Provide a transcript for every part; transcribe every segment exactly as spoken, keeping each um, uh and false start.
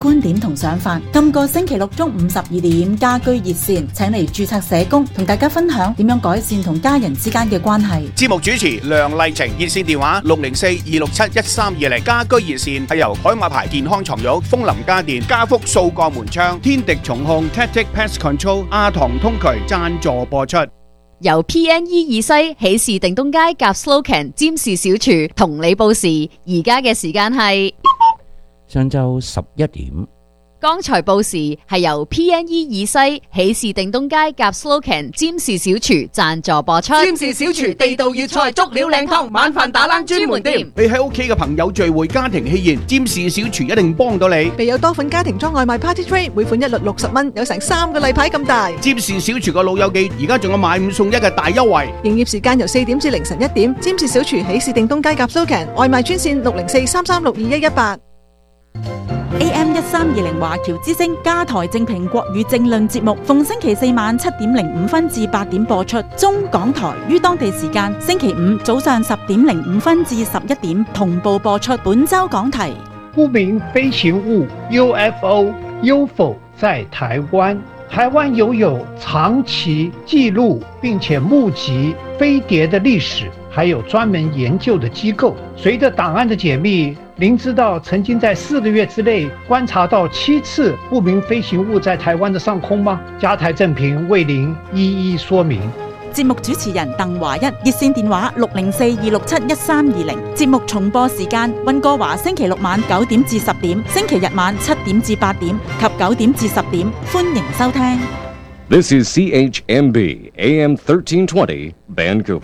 觀點同想法。今個星期六中午十二點，家居熱線請嚟註冊社工同大家分享點樣改善同家人之間嘅關係。 節目主持梁麗晴，熱線電話六零四二六七一三二零。家居熱線係由海馬牌健康床褥、楓林家電、家福掃鋼門窗、天敵重控、Tactic Pest Control、阿唐通渠贊助播出。 由 P N E 二西喜事定東街夾 Slocan 占士小廚同你報時，而家嘅時間係上晝十一點。 剛才報時係由 P N E 二西喜事定東街夾 Slocan 占士小廚贊助播出。 占士小廚地道粵菜足料靚湯，晚飯打冷專門店。 你喺屋企嘅朋友聚會、家庭喜宴，占士小廚一定幫到你。 備有多款家庭裝外賣 Party Tray， 每款一律六十蚊，有成三個例牌咁大。 占士小廚個老友記而家仲有買五送一嘅大優惠。 營業時間由四點至凌晨一點。占士小廚喜事定東街夾 Slocan 外賣專線六零四三三六二一一八。 A M 一三二零華僑之聲加台正評國語政論節目，逢星期四晚七點零五分至八點播出。中港台於當地時間星期五早上十點零五分至十一點同步播出。本周講題： 不明飛行物 U F O、U F O 在台灣。台灣擁有長期記錄並且目擊飛碟的歷史，還有專門研究的機構。隨着檔案的解密，您知道曾經在四個月之內觀察到七次不明飛行物在台灣的上空嗎？加台正評為您一一說明。 節目主持人鄧華一，熱線電話六零四二六七一三二零。節目重播時間：溫哥華星期六晚九點至十點，星期日晚七點至八點及九點至十點。歡迎收聽。 This is C H M B A M thirteen twenty Vancouver。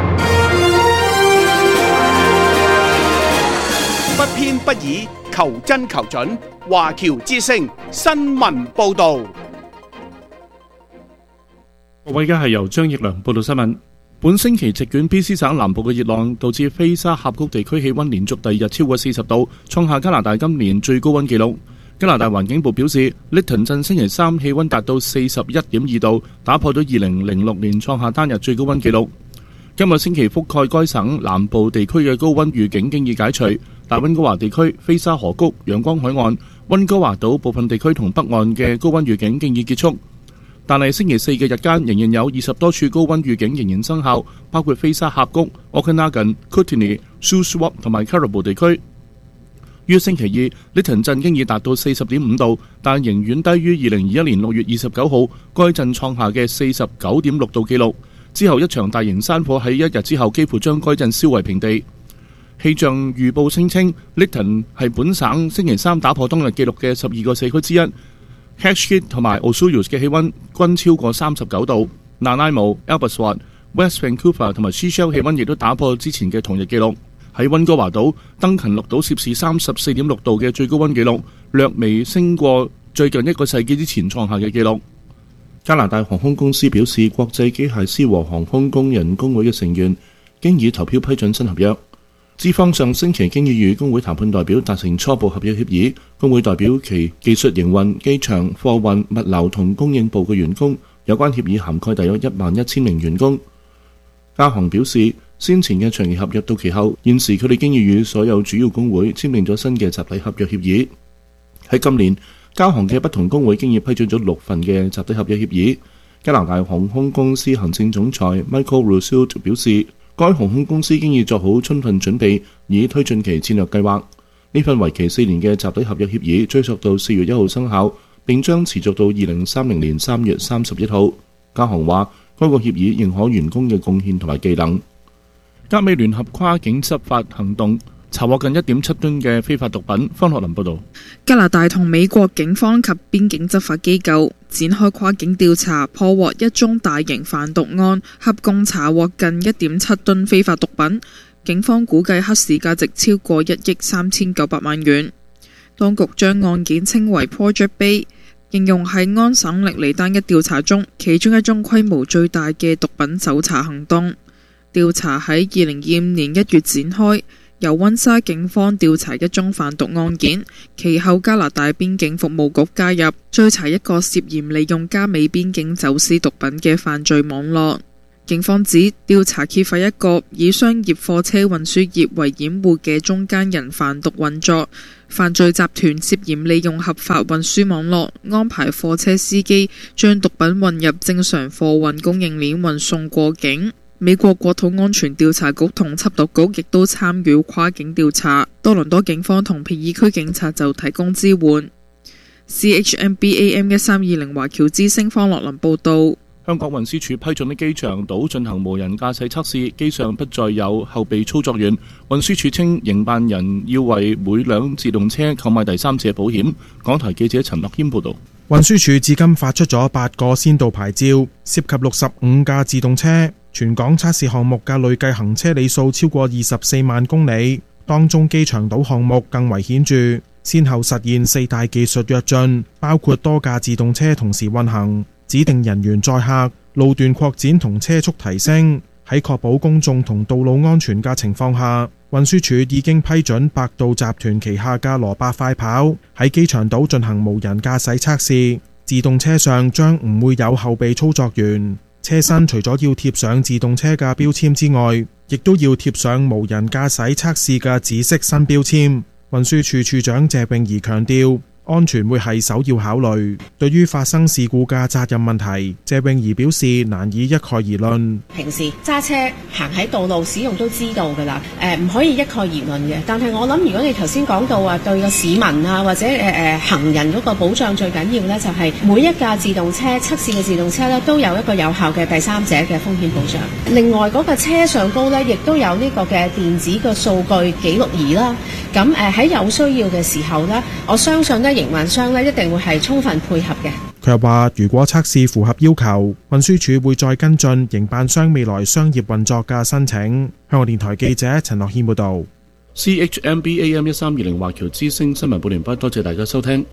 不偏不倚，求真求準。華僑之聲新聞報導。 各位，而家係由張奕良報道新聞。本星期席捲 B C 省南部嘅熱浪，導致菲沙峽谷地區氣溫連續第二日超過四十度，創下加拿大今年最高溫紀錄。加拿大環境部表示，利頓鎮星期三氣溫達到四十一點二度，打破咗二零零六年創下單日最高溫紀錄。今日星期覆蓋該省南部地區嘅高溫預警經已解除，大溫哥華地區、菲沙河谷、陽光海岸、溫哥華島部分地區同北岸嘅高溫預警經已結束。但係星期四嘅日間仍然有二十多處高溫預警仍然生效，包括菲沙峽谷、Okanagan、Kootenay、Shuswap 同埋 Caribou 地區。於星期二，利頓鎮經已達到四十點五度，但仍遠低於二零二一年六月二十九號該鎮創下嘅四十九點六度紀錄。之後一場大型山火喺一日之後幾乎將該鎮燒為平地。氣象預報聲稱，利頓係本省星期三打破當日紀錄嘅十二個社區之一。Cascade 同埋 Osoyoos 嘅氣溫均超過三十九度，納拉姆、Albaswad、West Vancouver 同埋 Sheshelle 氣溫亦都打破之前嘅同日紀錄。喺溫哥華島，登勤錄到攝氏三十四點六度嘅最高溫紀錄，略微升過最近一個世紀之前創下嘅紀錄。加拿大航空公司表示，國際機械師和航空工人工會嘅成員經已投票批准新合約。資方上星期經已與工會談判代表達成初步合約協議，工會代表其技術營運、機場、貨運、物流同供應部嘅員工，有關協議涵蓋大約一萬一千名員工。加航表示，先前嘅長期合約到期後，現時佢哋經已與所有主要工會簽訂咗新嘅集體合約協議。喺今年，加航嘅不同工會經已批准咗六份嘅集體合約協議。加拿大航空公司行政總裁 Michael Rousseau 表示，該航空公司經已做好充分準備，以推進其戰略計劃。呢份為期四年嘅集體合約協議追溯到四月一號生效，並將持續到二零三零年三月三十一號。加航話，該個協議認可員工嘅貢獻同埋技能。加美聯合跨境執法行動查獲近一點七噸嘅非法毒品。方學林報導。 加拿大同美國警方及邊境執法機構展開跨境調查，破獲一宗大型販毒案，合共查獲近一點七噸非法毒品。警方估計黑市價值超過一億三千九百萬元。當局將案件稱為 Project Bay， 形容係安省歷嚟單一調查中其中一宗規模最大嘅毒品搜查行動。調查喺二零二五年一月展開，由溫莎警方調查一宗販毒案件，其後加拿大邊境服務局介入，追查一個涉嫌利用加美邊境走私毒品嘅犯罪網絡。警方指調查揭發一個以商業貨車運輸業為掩護嘅中間人販毒運作， 犯罪集團涉嫌利用合法運輸網絡安排貨車司機將毒品混入正常貨運供應鏈運送過境。美國國土安全調查局同緝毒局亦都參與跨境調查，多倫多警方同皮爾區警察就提供支援。C H M B A M 一三二零華僑之聲方樂林報道。 香港運輸署批准喺機場島進行無人駕駛測試，機上不再有後備操作員。運輸署稱，營辦人要為每輛自動車購買第三者保險。港台記者陳樂謙報道。 運輸署至今發出咗八個先導牌照，涉及六十五架自動車，全港測試項目嘅累計行車里數超過二十四萬公里，當中機場島項目更為顯著，先後實現四大技術躍進，包括多架自動車同時運行、指定人員載客、路段擴展同車速提升。喺確保公眾同道路安全嘅情況下，運輸署已經批准百度集團旗下嘅羅伯快跑喺機場島進行無人駕駛測試。自動車上將唔會有後備操作員，車身除咗要貼上自動車嘅標籤之外，亦都要貼上無人駕駛測試嘅紫色新標籤。運輸署署長謝穎儀強調，安全會係首要考慮。對於發生事故嘅責任問題，謝穎儀表示難以一概而論。 平時揸車行喺道路使用都知道㗎啦，誒、呃、唔可以一概而論嘅。但係我諗，如果你頭先講到話對個市民啊或者誒誒、呃、行人嗰個保障最緊要呢，就係、是、每一架自動車測試嘅自動車呢，都有一個有效嘅第三者嘅風險保障。另外嗰個車上高呢，亦都有呢個嘅電子嘅數據記錄儀啦。咁誒喺有需要嘅時候呢，我相信呢，營運商呢一定會係充分配合嘅。 佢又話，如果測試符合要求，運輸署會再跟進營辦商未來商業運作嘅申請。香港電台記者陳樂軒報導。 C H M B A M 一三二零華僑之聲新聞報完畢，多謝大家收聽。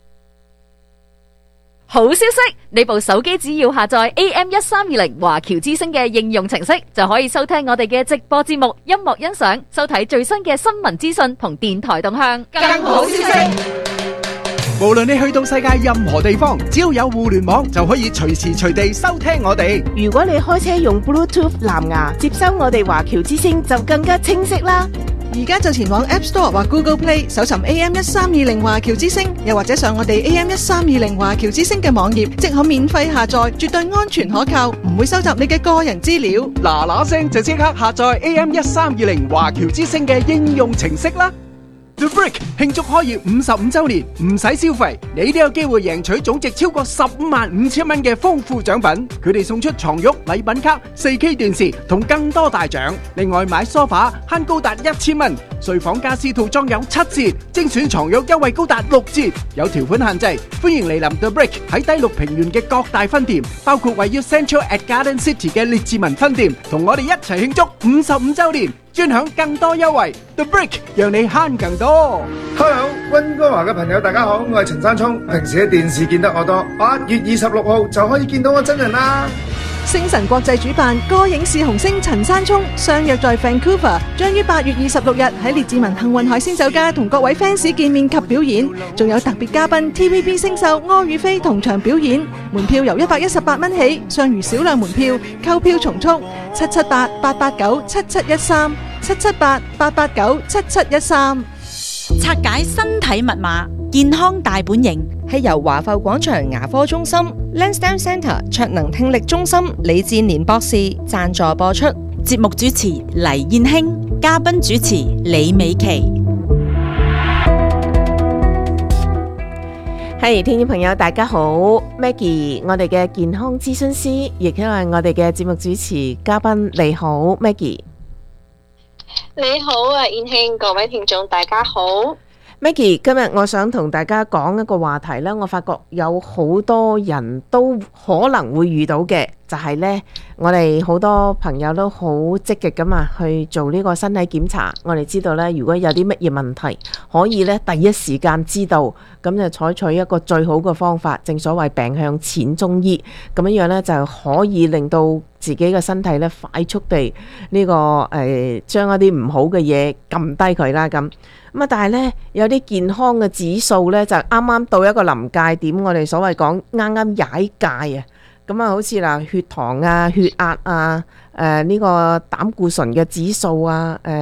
好消息！你部手機只要下載 A M 一三二零華僑之聲嘅應用程式，就可以收聽我哋嘅直播節目、音樂欣賞、收睇最新嘅新聞資訊同電台動向。 更好消息！無論你去到世界任何地方，只要有互聯網，就可以隨時隨地收聽我哋。 如果你開車用 Bluetooth 藍牙接收我哋華僑之聲，就更加清晰啦。 而家就前往 App Store 或 Google Play 搜尋 A M 一三二零華僑之聲，又或者上我哋 A M 一三二零華僑之聲嘅網頁，即可免費下載，絕對安全可靠，唔會收集你嘅個人資料。 嗱嗱聲就即刻下載 A M 一三二零華僑之聲嘅應用程式啦！ The Brick 慶祝開業五十五週年，唔使消費，你都有機會贏取總值超過十五萬五千蚊嘅豐富獎品。佢哋送出床褥、禮品卡、四 K 電視同更多大獎。另外買梳化慳高達一千蚊，睡房家私套裝有七折，精選床褥優惠高達六折。有條款限制，歡迎嚟臨 The Brick 喺低綠平原嘅各大分店，包括位於 Central at Garden City 嘅列治文分店，同我哋一齊慶祝五十五週年。專享更多優惠 ，The Brick 讓你慳更多。 Hello，溫哥華嘅朋友大家好，我係陳山聰。平時喺電視見得我多，八月二十六號就可以見到我真人啦。 星晨國際主辦歌影視紅星陳山聰相約在 Vancouver， 將於八月二十六日喺列治文幸運海鮮酒家同各位 fans 見面及表演，仲有特別嘉賓 T V B 星秀柯宇飛同場表演。門票由一百一十八蚊起，尚餘少量門票，購票從速。七七八八八九七七一三，七七八八八九七七一三。 拆解身體密碼，健康大本營係由華埠廣場牙科中心、Lansdowne Centre 卓能聽力中心李志年博士贊助播出。 節目主持黎燕興，嘉賓主持李美琪。 係、hey, 聽眾朋友大家好 ，Maggie， 我哋嘅健康諮詢師，亦都係我哋嘅節目主持嘉賓。你好 ，Maggie。 你好啊，燕興，各位聽眾大家好。 Maggie， 今日我想同大家講一個話題咧，我發覺有好多人都可能會遇到嘅，就係呢，我哋好多朋友都好積極咁啊去做呢個身體檢查。我哋知道呢，如果有啲乜嘢問題，可以呢第一時間知道，咁就採取一個最好嘅方法，正所謂病向淺中醫，咁樣樣呢就可以令到自己嘅身體呢快速地呢、這個誒將、呃、一啲唔好嘅嘢撳低佢啦咁。咁啊，但係咧有啲健康嘅指數咧，就啱啱到一個臨界點，我哋所謂講啱啱踩界啊。咁啊，好似嗱血糖啊、血壓啊、誒、呃、呢、這個膽固醇嘅指數啊、誒、呃、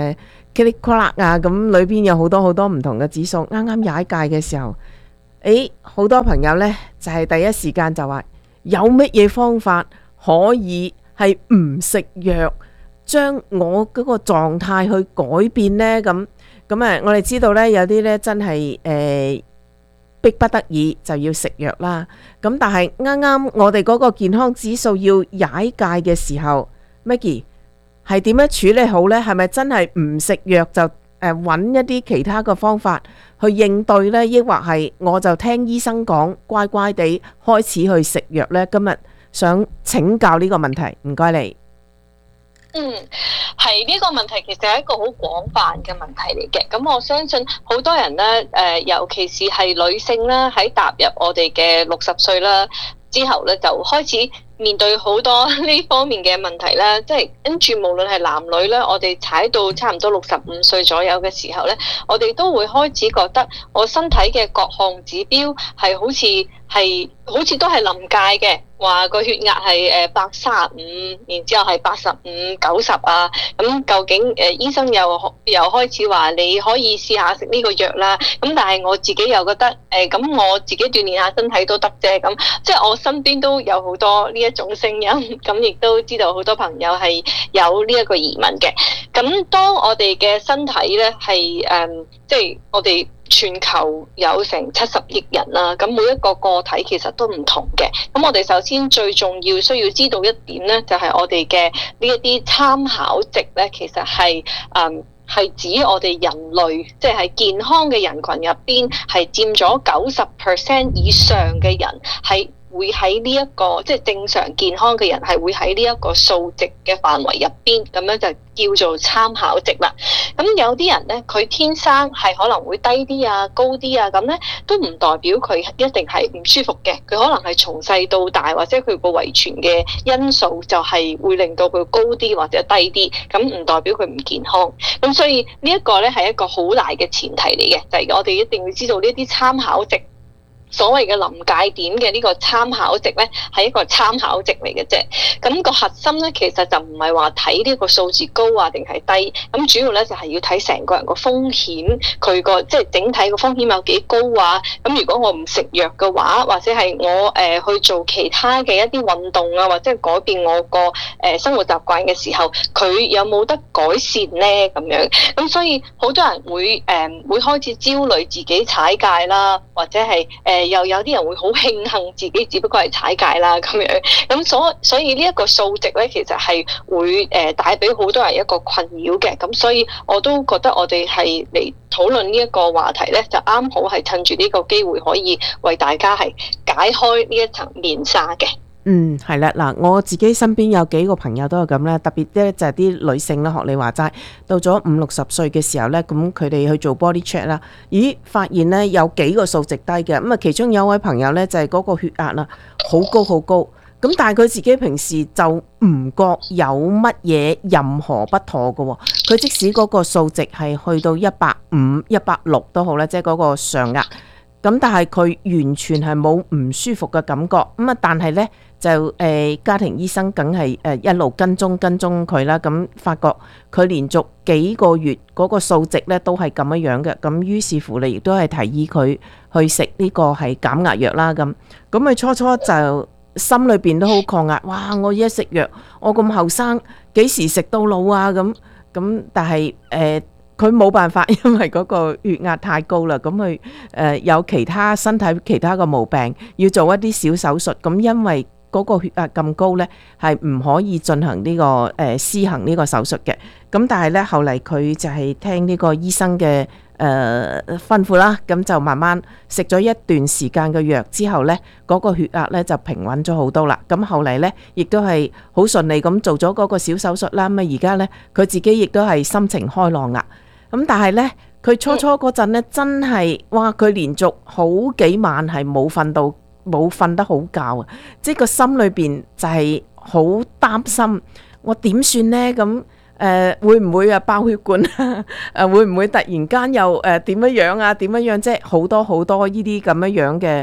噼里啪啦啊，咁裏邊有好多好多唔同嘅指數。啱啱踩界嘅時候，誒好多朋友呢，就係第一時間就話有乜嘢方法可以係唔食藥，將我嗰個狀態去改變呢？咁咁啊，我哋知道呢，有啲呢真係誒逼不得已就要食藥啦。咁但係啱啱我哋嗰個健康指數要踩界嘅時候 ，Maggie 係點樣處理好呢？係咪真係唔食藥就誒揾一啲其他嘅方法去應對呢？抑或係我就聽醫生講，乖乖地開始去食藥呢？今日想請教呢個問題，唔該你。 嗯，係呢個問題其實係一個好廣泛嘅問題嚟嘅。咁我相信好多人呢，誒、呃，尤其是係女性啦，喺踏入我哋嘅六十歲啦之後呢，就開始面對好多呢方面嘅問題啦。即係跟住無論係男女呢，我哋踩到差唔多六十五歲左右嘅時候呢，我哋都會開始覺得我身體嘅各項指標係好似係好似都係臨界嘅。話個血壓係誒百三十五，然之後係八十五、九十啊，咁究竟誒醫生又又開始話你可以試下食呢個藥啦，咁但係我自己又覺得誒咁、呃、我自己鍛鍊下身體都得啫，咁即係我身邊都有好多呢一種聲音，咁亦都知道好多朋友係有呢一個疑問嘅。咁當我哋嘅身體咧係誒，即係我哋全球有成七十億人啦，咁每一個個體其實都唔同嘅。咁我哋首先最重要需要知道一點咧，就係、是、我哋嘅呢一啲參考值咧，其實係誒係指我哋人類，即係喺健康嘅人群入邊係佔咗九十 percent 以上嘅人係會喺呢一個即係正常健康嘅人係會喺呢一個數值嘅範圍入邊，咁樣就叫做參考值啦。咁有啲人呢，佢天生係可能會低啲啊、高啲啊，咁呢都唔代表佢一定係唔舒服嘅。佢可能係從細到大，或者佢個遺傳嘅因素就係會令到佢高啲或者低啲，咁唔代表佢唔健康。咁所以呢一個呢係一個好大嘅前提嚟嘅，就係我哋一定要知道呢啲參考值。所謂嘅臨界點嘅呢個參考值呢，係一個參考值嚟嘅啫。咁個核心呢，其實就唔係話睇呢個數字高啊定係低。咁主要呢，就係要睇成個人個風險，佢個即係整體個風險有幾高啊。咁如果我唔食藥嘅話，或者係我誒、呃、去做其他嘅一啲運動啊，或者係改變我個誒、呃、生活習慣嘅時候，佢有冇得改善呢？咁樣咁所以好多人會誒、呃、會開始焦慮自己踩界啦，或者係誒。呃又有啲人會好慶幸自己只不過係踩界啦咁樣，咁所所以呢一個數值咧，其實係會誒帶俾好多人一個困擾嘅，咁所以我都覺得我哋係嚟討論呢一個話題咧，就啱好係趁住呢個機會可以為大家係解開呢一層面紗嘅。 嗯，係啦，嗱，我自己身邊有幾個朋友都係咁啦，特別咧就係啲女性啦，學你話齋，到咗五六十歲嘅時候咧，咁佢哋去做 body check 啦，咦，發現咧有幾個數值低嘅，咁啊，其中有一位朋友咧就係嗰個血壓啦，好高好高，咁但係佢自己平時就唔覺有乜嘢任何不妥嘅，佢即使嗰個數值係去到一百五、一百六都好啦，即係嗰個上壓。咁但係佢完全係冇唔舒服嘅感覺，咁啊但係呢，就誒、呃、家庭醫生梗係誒一路跟蹤跟蹤佢啦，咁發覺佢連續幾個月嗰個數值呢都係咁樣樣嘅，咁於是乎你亦都係提議佢去食呢個係減壓藥啦，咁咁佢初初就心裏邊都好抗壓，哇！我一食藥，我咁後生幾時食到老啊？咁咁但係誒。呃佢冇辦法，因為嗰個血壓太高啦，咁佢誒有其他身體其他嘅毛病，要做一啲小手術。咁因為嗰個血壓咁高呢，係唔可以進行呢、這個誒、呃、施行呢個手術嘅。咁但係呢，後嚟佢就係聽呢個醫生嘅誒、呃、吩咐啦，咁就慢慢食咗一段時間嘅藥之後呢，嗰、那個血壓呢就平穩咗好多啦。咁後嚟呢，亦都係好順利咁做咗嗰個小手術啦。咁啊而家呢，佢自己亦都係心情開朗啦。咁但係呢，佢初初嗰陣呢，真係哇！佢連續好幾晚係冇瞓到，冇瞓得好覺啊！即係個心裏邊就係好擔心，我點算呢？咁誒、呃、會唔會啊爆血管啊？誒會唔會突然間又誒點樣樣啊？點樣樣即係好多好多呢啲咁樣樣嘅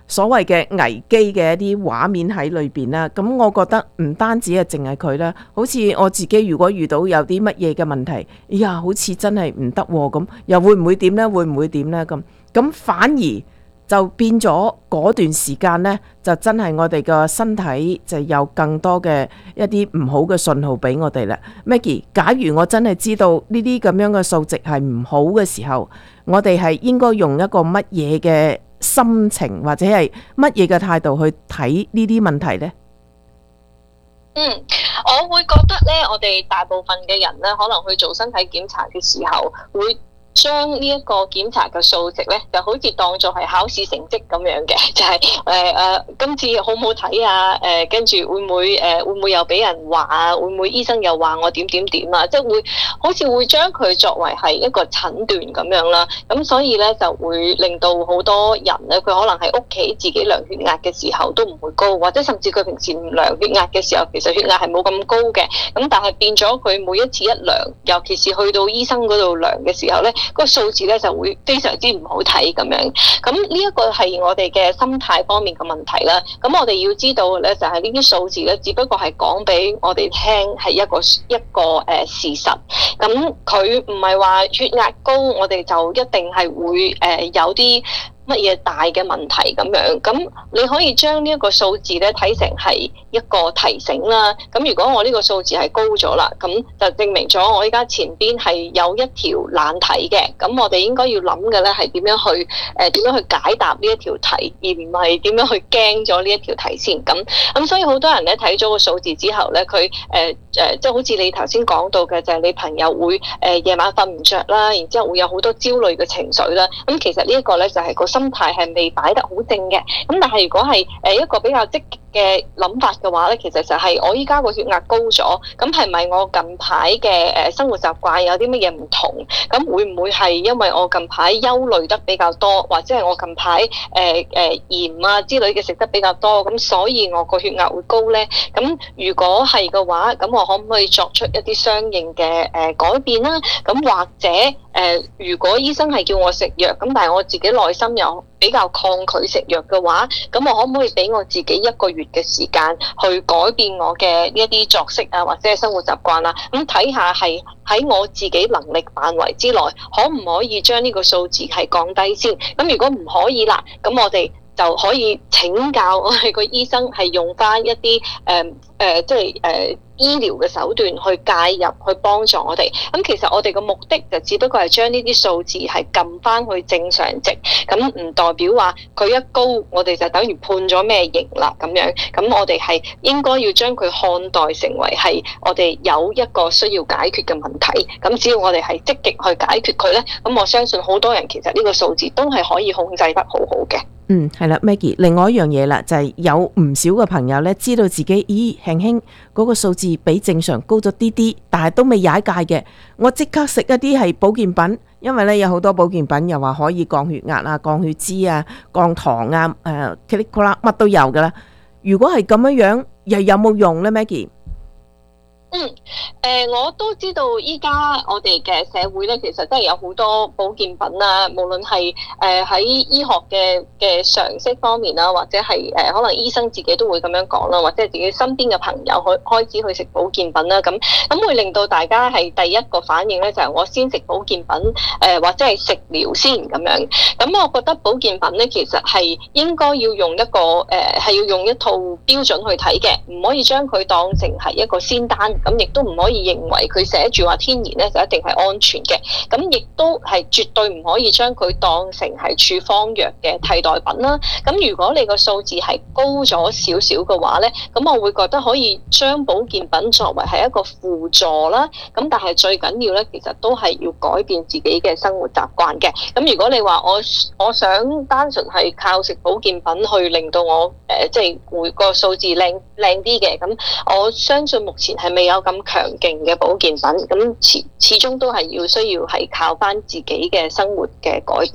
所謂嘅危機嘅一啲畫面喺裏邊啦。咁我覺得唔單止係淨係佢啦，好似我自己如果遇到有啲乜嘢嘅問題，哎呀，好似真係唔得喎，咁又會唔會點呢？會唔會點呢？咁咁反而就變咗嗰段時間呢，就真係我哋個身體就有更多嘅一啲唔好嘅信號俾我哋啦。Maggie，假如我真係知道呢啲咁樣嘅數值係唔好嘅時候，我哋係應該用一個乜嘢嘅心情或者係乜嘢嘅態度去睇呢啲問題呢？ 嗯，我會覺得咧，我哋大部分嘅人咧，可能去做身體檢查嘅時候，會將呢一個檢查嘅數值咧，就好似當作係考試成績咁樣嘅，就係誒誒，今次好唔好睇啊？誒、呃，跟住會唔會誒、呃、會唔會又俾人話啊？會唔會醫生又話我點點點啊？即係會好似會將佢作為係一個診斷咁樣啦。咁所以咧就會令到好多人咧，佢可能喺屋企自己量血壓嘅時候都唔會高，或者甚至佢平時唔量血壓嘅時候，其實血壓係冇咁高嘅。咁但係變咗佢每一次一量，尤其是去到醫生嗰度量嘅時候咧，個數字咧就會非常之唔好睇咁樣。咁呢一個係我哋嘅心態方面嘅問題啦。咁我哋要知道咧，就係呢啲數字咧，只不過係講俾我哋聽係一個一個誒事實。咁佢唔係話血壓高，我哋就一定係會誒有啲乜嘢大嘅問題咁樣。咁你可以將呢一個數字咧睇成係一個提醒啦。咁如果我呢個數字係高咗啦，咁就證明咗我依家前邊係有一條難題嘅。咁我哋應該要諗嘅咧係點樣去誒點樣去解答呢一條題，而唔係點樣去驚咗呢一條題先。咁咁所以好多人咧睇咗個數字之後咧，佢誒誒即係好似你頭先講到嘅，就係、是、你朋友會誒夜晚瞓唔着啦，然之後會有好多焦慮嘅情緒啦。咁其實呢一個咧就係、是、個心態係未擺得好正嘅。咁但係如果係誒一個比較積極嘅諗法嘅話咧，其實就係我依家個血壓高咗，咁係咪我近排嘅誒生活習慣有啲乜嘢唔同？咁會唔會係因為我近排憂慮得比較多，或者係我近排誒誒鹽啊之類嘅食得比較多，咁所以我個血壓會高咧？咁如果係嘅話，咁我可唔可以作出一啲相應嘅誒改變啦？咁或者誒、呃，如果醫生係叫我食藥，咁但係我自己內心又比較抗拒食藥嘅話，咁我可唔可以俾我自己一個月嘅時間去改變我嘅呢一啲作息啊，或者係生活習慣啊？咁睇下係喺我自己能力範圍之內，可唔可以將呢個數字係降低先？咁如果唔可以啦，咁我哋就可以請教我哋個醫生係用翻一啲誒誒，即係誒、呃、醫療嘅手段去介入，去幫助我哋。咁其實我哋嘅目的就只不過係將呢啲數字係撳翻去正常值，咁唔代表話佢一高，我哋就等於判咗咩刑啦咁樣。咁我哋係應該要將佢看待成為係我哋有一個需要解決嘅問題。咁只要我哋係積極去解決佢咧，咁我相信好多人其實呢個數字都係可以控制得好好嘅。 嗯，係啦 ，Maggie，另外一樣嘢啦，就係、是、有唔少嘅朋友咧，知道自己咦輕輕嗰個數字比正常高咗啲啲，但係都未踩界嘅，我即刻食一啲係保健品，因為咧有好多保健品又話可以降血壓啊、降血脂啊、降糖啊，誒 click 乜都有噶啦。如果係咁樣樣，又有冇用咧 ，Maggie？ 嗯，誒、呃，我都知道依家我哋嘅社會咧，其實真係有好多保健品啦，無論係誒喺醫學嘅嘅常識方面啦，或者係誒、呃、可能醫生自己都會咁樣講啦，或者係自己身邊嘅朋友去開始去食保健品啦，咁咁會令到大家係第一個反應咧，就係、是、我先食保健品，誒、呃、或者係食療先咁樣。咁我覺得保健品咧，其實係應該要用一個誒係、呃、要用一套標準去睇嘅，唔可以將佢當成係一個仙丹。咁亦都唔可以認為佢寫住話天然咧就一定係安全嘅，咁亦都係絕對唔可以將佢當成係處方藥嘅替代品啦。咁如果你個數字係高咗少少嘅話咧，咁我會覺得可以將保健品作為係一個輔助啦。咁但係最緊要咧，其實都係要改變自己嘅生活習慣嘅。咁如果你話我我想單純係靠食保健品去令到我誒即係會個數字靚靚啲嘅，咁我相信目前係未有有咁強勁嘅保健品，咁始始終都係要需要係靠翻自己嘅生活嘅改變。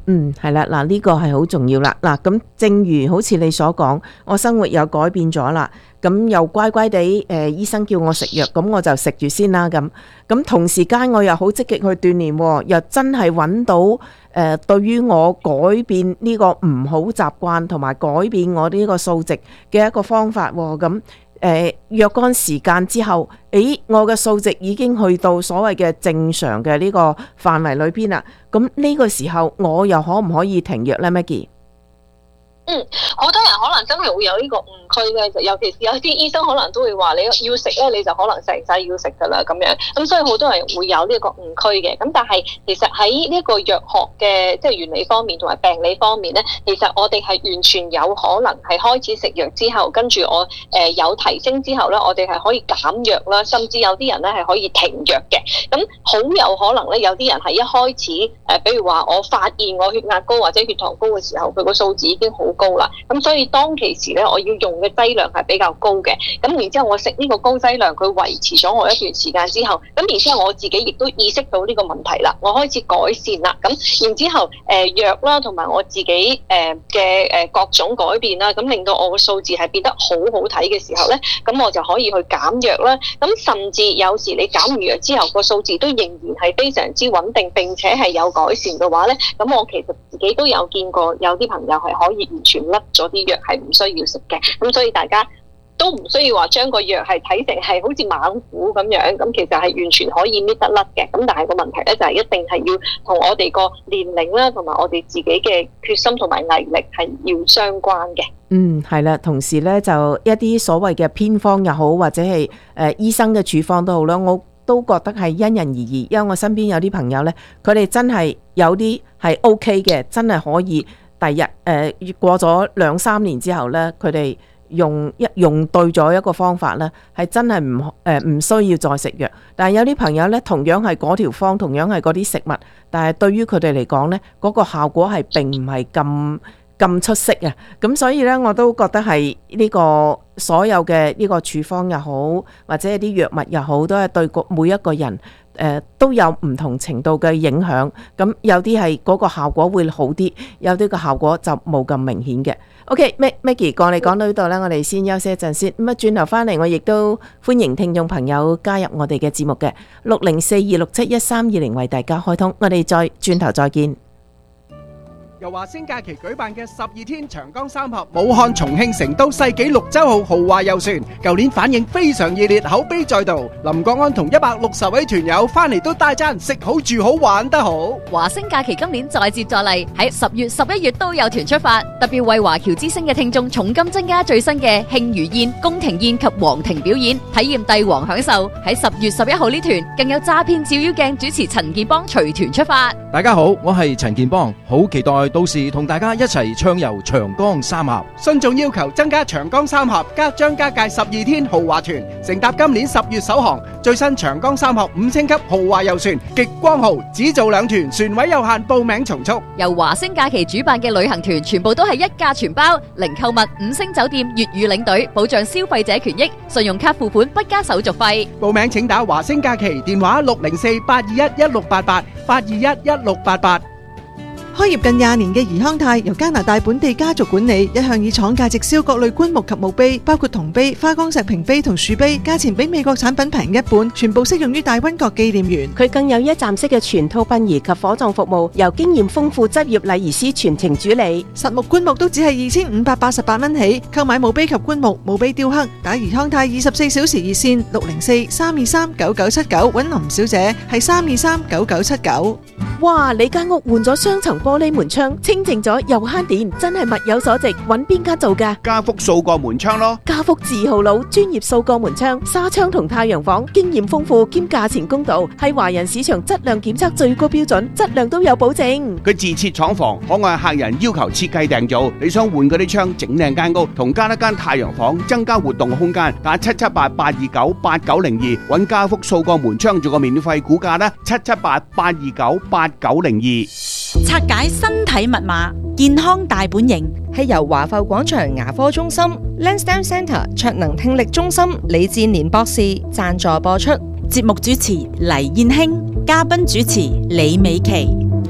嗯，係啦，嗱呢個係好重要啦。嗱咁，正如好似你所講，我生活又改變咗啦，咁又乖乖地誒、呃，醫生叫我食藥，咁我就食住先啦。咁咁同時間我又好積極去鍛煉，又真係揾到誒、呃，對於我改變呢個唔好習慣同埋改變我呢個數值嘅一個方法。咁誒若干時間之後，誒我嘅數值已經去到所謂嘅正常嘅呢個範圍裏邊啦。咁呢個時候我又可唔可以停藥呢 Maggie？ 嗯，好多人可能真係會有呢個誤區嘅，尤其是有啲醫生可能都會話你要食咧，你就可能成世要食噶啦咁樣，咁所以好多人會有呢個誤區嘅。咁但係其實喺呢個藥學嘅即係原理方面同埋病理方面咧，其實我哋係完全有可能係開始食藥之後，跟住我誒、呃、有提升之後咧，我哋係可以減藥啦，甚至有啲人咧係可以停藥嘅。咁好有可能咧，有啲人係一開始誒、呃，比如話我發現我血壓高或者血糖高嘅時候，佢個數字已經好高啦，咁所以當其時咧，我要用嘅劑量係比較高嘅，咁然之後我食呢個高劑量，佢維持咗我一段時間之後，咁然之後我自己亦都意識到呢個問題啦，我開始改善啦，咁然之後誒藥啦，同埋我自己誒嘅誒各種改變啦，咁令到我個數字係變得好好睇嘅時候咧，咁我就可以去減藥啦，咁甚至有時你減完藥之後個數字都仍然係非常之穩定，並且係有改善嘅話咧，咁我其實自己都有見過有啲朋友係可以完全甩咗啲藥係唔需要食嘅，咁所以大家都唔需要話將個藥係睇成係好似猛虎咁樣，咁其實係完全可以搣得甩嘅。咁但係個問題咧就係一定係要同我哋個年齡啦，同埋我哋自己嘅決心同埋毅力係要相關嘅。 嗯，係啦，同時咧就一啲所謂嘅偏方又好，或者係誒、呃、醫生嘅處方都好啦，我都覺得係因人而異。因為我身邊有啲朋友咧，佢哋真係有啲係 OK 嘅，真係可以。第日誒、呃、過咗兩三年之後咧，佢哋用一用對咗一個方法咧，係真係唔誒唔需要再食藥。但係有啲朋友咧，同樣係嗰條方，同樣係嗰啲食物，但係對於佢哋嚟講咧，嗰、嗰個效果係並唔係咁咁出色啊。咁所以咧，我都覺得係呢個所有嘅呢個處方又好，或者係啲藥物又好，都係對個每一個人。誒、呃、都有唔同程度嘅影響，咁有啲係嗰個效果會好啲，有啲個效果就冇咁明顯嘅。OK，Maggie，過嚟講到呢度呢，我哋先休息一陣先。咁啊，轉頭翻嚟，我亦都歡迎聽眾朋友加入我哋嘅節目嘅六零四二六七一三二零為大家開通，我哋再轉頭再見。 由華星假期舉辦嘅十二天長江三峽武漢、重慶、成都世紀綠洲號豪華遊船，舊年反應非常熱烈，口碑再度。林國安同一百六十位團友翻嚟都大讚食好住好玩得好。 華星假期今年再接再厲，喺十月十一月都有團出發，特別為華僑之星嘅聽眾重金增加最新嘅慶餘宴、宮廷宴及皇庭表演，體驗帝王享受。喺十月十一號呢團更有詐騙照妖鏡主持陳建邦隨團出發。 大家好，我係陳建邦，好期待到時同大家一齊暢遊長江三峽。 信眾要求增加長江三峽加張家界十二天豪華團，乘搭今年十月首航最新長江三峽五星級豪華遊船極光號，只做兩團，船位有限，報名從速。 由華星假期主辦嘅旅行團全部都係一價全包，零購物、五星酒店、粵語領隊，保障消費者權益，信用卡付款不加手續費。 報名請打華星假期電話六零四八二一一六八八八二一一六八八。 開業近廿年嘅怡康泰由加拿大本地家族管理，一向以廠價直銷各類棺木及墓碑，包括銅碑、花崗石屏碑同樹碑，價錢比美國產品平一半，全部適用於大溫國紀念園。 佢更有一站式嘅全套殯儀及火葬服務，由經驗豐富執業禮儀師全程主理。 實木棺木都只係二千五百八十八蚊起，購買墓碑及棺木、墓碑雕刻，打怡康泰二十四小時熱線六零四三二三九九七九，揾林小姐係三二三九九七九。 哇！你間屋換咗雙層玻璃門窗，清淨咗又慳電，真係物有所值。揾邊間做㗎？ 家福數個門窗咯。 家福字號佬，專業數個門窗、紗窗同太陽房，經驗豐富兼價錢公道，係華人市場質量檢測最高標準，質量都有保證。 佢自設廠房，可按客人要求設計訂造。你想換嗰啲窗，整靚間屋，同加一間太陽房，增加活動空間，打七七八八二九八九零二，揾家福數個門窗做個免費估價啦，七七八八二九八九零二。 拆解身體密碼，健康大本營係由華埠廣場牙科中心 Lansdowne Centre 卓能聽力中心李志年博士贊助播出。 節目主持黎燕卿，嘉賓主持李美琪。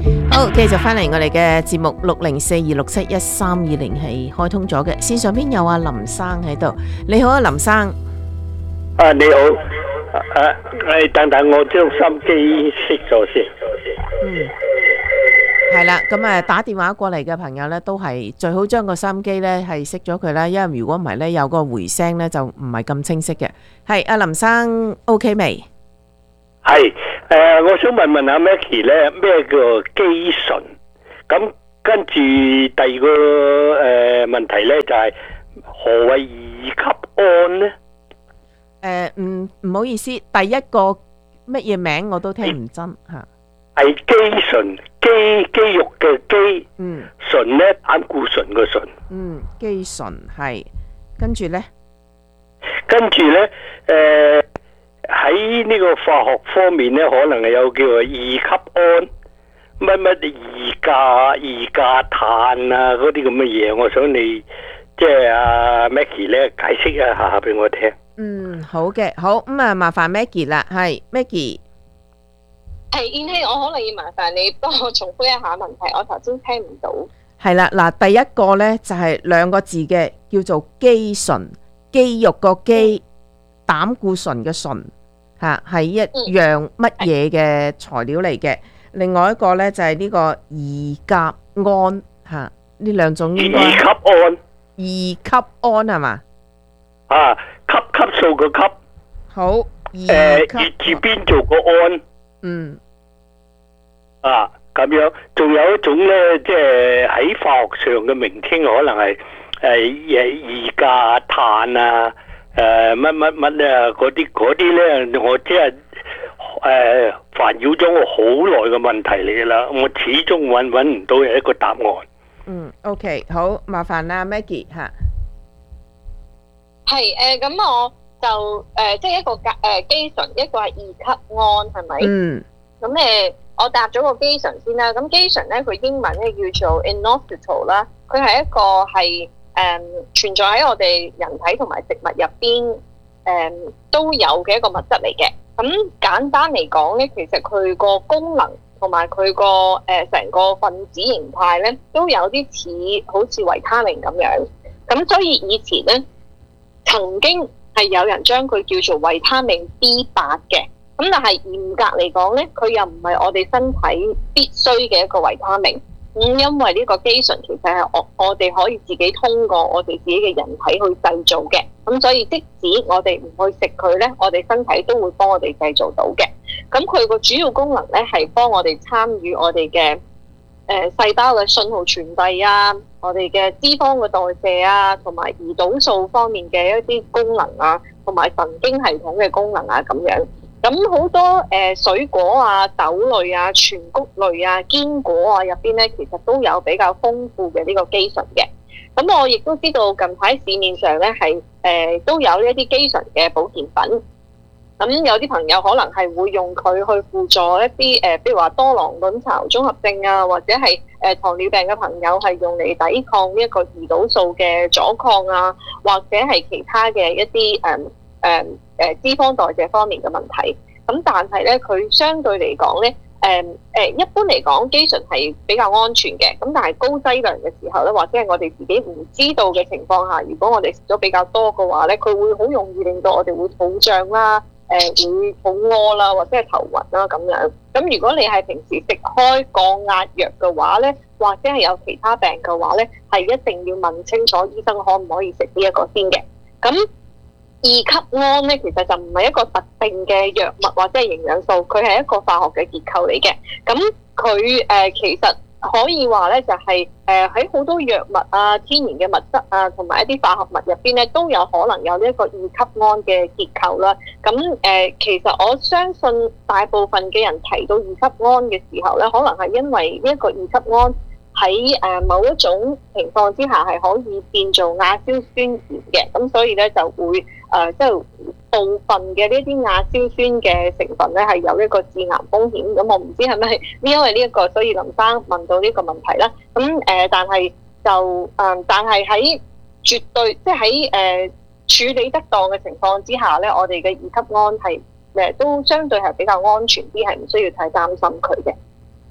好，繼續翻嚟我哋嘅節目六零四二六七一三二零係開通咗嘅，線上邊有阿林生喺度。你好啊，林生。 啊，你好。誒，誒，等等，我將心機熄咗先。 嗯。係啦，咁誒打電話過嚟嘅朋友咧，都係最好將個收音機咧係熄咗佢啦，因為如果唔係咧，有個回聲咧就唔係咁清晰嘅。係阿林生 OK 未？ 係誒，我想問問阿 Maggie 咧，咩叫基醇？咁跟住第二個誒問題咧就係何謂二級胺咧？ 誒，唔唔好意思，第一個乜嘢名我都聽唔真吓。 係肌醇，肌肌肉嘅肌， 嗯， 醇咧膽固醇嘅醇， 嗯，肌醇係，跟住咧， 跟住咧，誒喺呢個化學方面咧，可能係有叫做二級胺，乜乜二價二價碳啊嗰啲咁嘅嘢，我想你即係阿 Maggie 咧解釋一下俾我聽。 嗯，好嘅，好咁啊，麻煩 Maggie 啦，係 Maggie。 係，燕希，我可能要麻煩你幫我重複一下問題，我頭先聽唔到。 係啦，嗱，第一個呢就係兩個字嘅，叫做肌醇，肌肉個肌，膽固醇嘅醇，吓係一樣乜嘢嘅材料嚟嘅。另外一個呢就係呢個二甲胺，吓呢兩種應該二級胺， 二級胺係嘛？ 啊，級級數個級。 好， 誒，月字邊做個胺。 嗯。 啊，咁樣，仲有一種咧，即係喺化學上嘅名稱，可能係誒二價碳啊，誒乜乜乜啊，嗰啲嗰啲咧，我即係誒煩擾咗我好耐嘅問題嚟噶啦，我始終揾揾唔到有一個答案。 嗯 ，OK， 好，麻煩啦 ，Maggie 吓。 係誒，咁、呃、我就誒、呃，即係一個甲誒肌醇，一個係二級胺，係咪？嗯。咁誒、呃，我答咗個肌醇先啦。咁肌醇咧，佢英文咧叫做 inositol 啦，佢係一個係誒、呃、存在喺我哋人體同埋植物入邊誒都有嘅一個物質嚟嘅。咁簡單嚟講咧，其實佢個功能同埋佢個誒成個分子形態咧，都有啲似好似維他命咁樣。咁所以以前咧，曾經係有人將佢叫做維他命 B 八嘅。咁但係嚴格嚟講咧，佢又唔係我哋身體必須嘅一個維他命。咁、嗯、因為呢個肌醇其實係我我哋可以自己通過我哋自己嘅人體去製造嘅。咁所以即使我哋唔去食佢咧，我哋身體都會幫我哋製造到嘅。咁佢個主要功能咧係幫我哋參與我哋嘅誒細胞嘅信號傳遞啊，我哋嘅脂肪嘅代謝啊，同埋胰島素方面嘅一啲功能啊，同埋神經系統嘅功能啊咁樣。咁好多誒、呃、水果啊、豆類啊、全穀類啊、堅果啊入邊咧，其實都有比較豐富嘅呢個肌醇嘅。咁我亦都知道近排市面上咧係誒都有呢一啲肌醇嘅保健品。咁有啲朋友可能係會用佢去輔助一啲誒，譬如話多囊卵巢綜合症啊，或者係誒糖尿病嘅朋友係用嚟抵抗呢一個胰島素嘅阻抗啊，或者係其他嘅一啲誒誒誒脂肪代謝方面嘅問題。咁但係咧，佢相對嚟講咧，誒誒一般嚟講，肌醇係比較安全嘅。咁但係高劑量嘅時候咧，或者係我哋自己唔知道嘅情況下，如果我哋食咗比較多嘅話咧，佢會好容易令到我哋會肚脹啦。誒、呃、會肚屙啦，或者係頭暈啦咁樣。咁如果你係平時食開降壓藥嘅話咧，或者係有其他病嘅話咧，係一定要問清楚醫生可唔可以食呢一個先嘅。咁二級胺咧，其實就唔係一個特定嘅藥物或者係營養素，佢係一個化學嘅結構嚟嘅。咁佢誒其實可以話咧，就係誒喺好多藥物啊、天然嘅物質啊，同埋一啲化學物入邊咧，都有可能有呢一個二級胺嘅結構啦。咁誒、呃，其實我相信大部分嘅人提到二級胺嘅時候咧，可能係因為呢一個二級胺喺誒某一種情況之下係可以變做亞硝酸鹽嘅，咁所以咧就會誒即係部分嘅呢啲亞硝酸嘅成分咧係有一個致癌風險。咁我唔知係咪因為呢、這、一個，所以林生問到呢個問題啦。咁誒、呃，但係就誒、呃，但係喺絕對即係喺誒處理得當嘅情況之下咧，我哋嘅二級胺係誒都相對係比較安全啲，係唔需要太擔心佢嘅。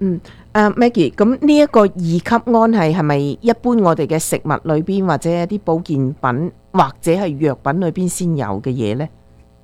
嗯，誒、Maggie，咁呢一個二級胺係係咪一般我哋嘅食物裏邊或者一啲保健品或者係藥品裏邊先有嘅嘢呢？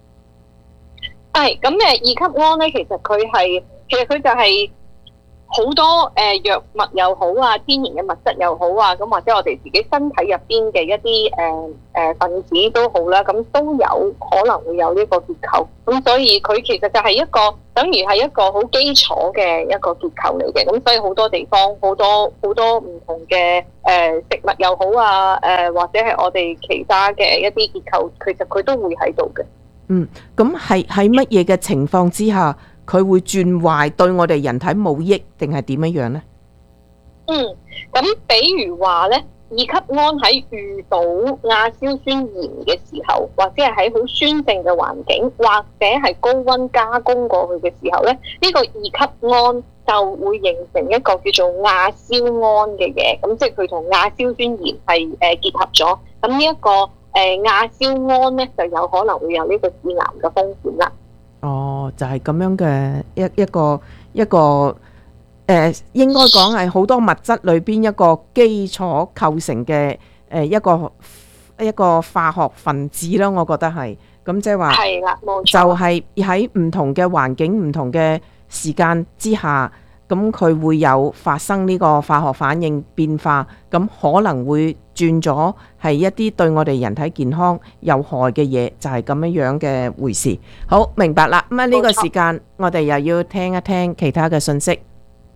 係咁誒，二級胺咧，其實佢係其實佢就係好多誒、呃、藥物又好啊，天然嘅物質又好啊，咁或者我哋自己身體入邊嘅一啲誒誒分子都好啦，咁都有可能會有呢個結構。咁所以佢其實就係一個等於係一個好基礎嘅一個結構嚟嘅。咁所以好多地方好多好多唔同嘅誒、呃、食物又好啊，誒、呃、或者係我哋其他嘅一啲結構，其實佢都會喺度嘅。 嗯，咁係喺乜嘢嘅情況之下，佢會轉壞，對我哋人體冇益，定係點樣樣呢？ 嗯，咁比如話咧，二級胺喺遇到亞硝酸鹽嘅時候，或者係喺好酸性嘅環境，或者係高溫加工過去嘅時候咧，呢、呢個二級胺就會形成一個叫做亞硝胺嘅嘢，咁即係佢同亞硝酸鹽係誒結合咗，咁呢一個誒亞硝胺咧就有可能會有呢個致癌嘅風險啦。 哦，就係咁樣嘅一一個一個誒、呃，應該講係好多物質裏邊一個基礎構成嘅誒一個一個化學分子啦，我覺得係咁，即係話係啦，冇錯， 就係喺唔同嘅環境、唔同嘅時間之下，咁佢會有發生呢個化學反應變化，咁可能會轉咗係一啲對我哋人體健康有害嘅嘢，就係咁樣樣嘅回事。好，明白啦。咁啊呢個時間我哋又要聽一聽其他嘅信息。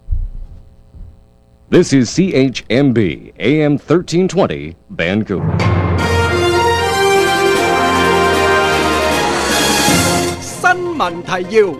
This is C H M B A M thirteen twenty Vancouver. 新聞提要。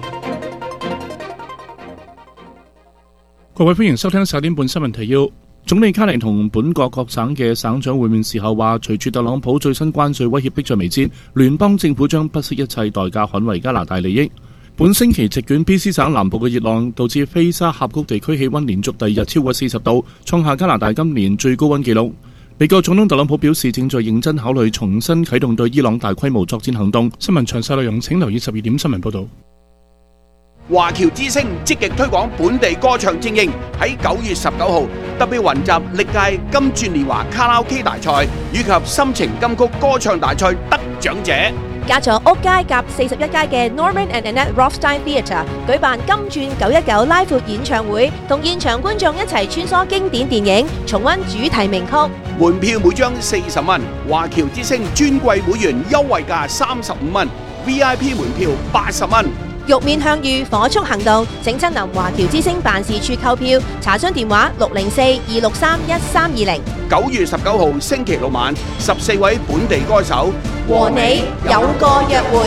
各位歡迎收聽十點半新聞提要。總理卡尼同本國各省嘅省長會面時候話，隨住特朗普最新關稅威脅迫在眉睫，聯邦政府將不惜一切代價捍衛加拿大利益。本星期席捲 B C 省南部嘅熱浪，導致菲沙峽谷地區氣溫連續第二日超過四十度，創下加拿大今年最高溫紀錄。美國總統特朗普表示，正在認真考慮重新啟動對伊朗大規模作戰行動。新聞詳細內容請留意十二點新聞報道。 華僑之聲積極推廣本地歌唱精英，喺九月十九號特別雲集歷屆金鑽年華卡拉 OK 大賽以及心情金曲歌唱大賽得獎者。 加咗屋街夾四十一街嘅 Norman and Annette Rothstein Theatre 舉辦金鑽九一九拉闊演唱會，同現場觀眾一齊穿梭經典電影，重溫主題名曲。 門票每張四十蚊，華僑之聲尊貴會員優惠價三十五蚊 ，V I P 門票八十蚊。 玉面向隅，火速行動，請親臨華僑之聲辦事處購票，查詢電話六零四二六三一三二零。 九月十九號星期六晚，十四位本地歌手和你有個約會。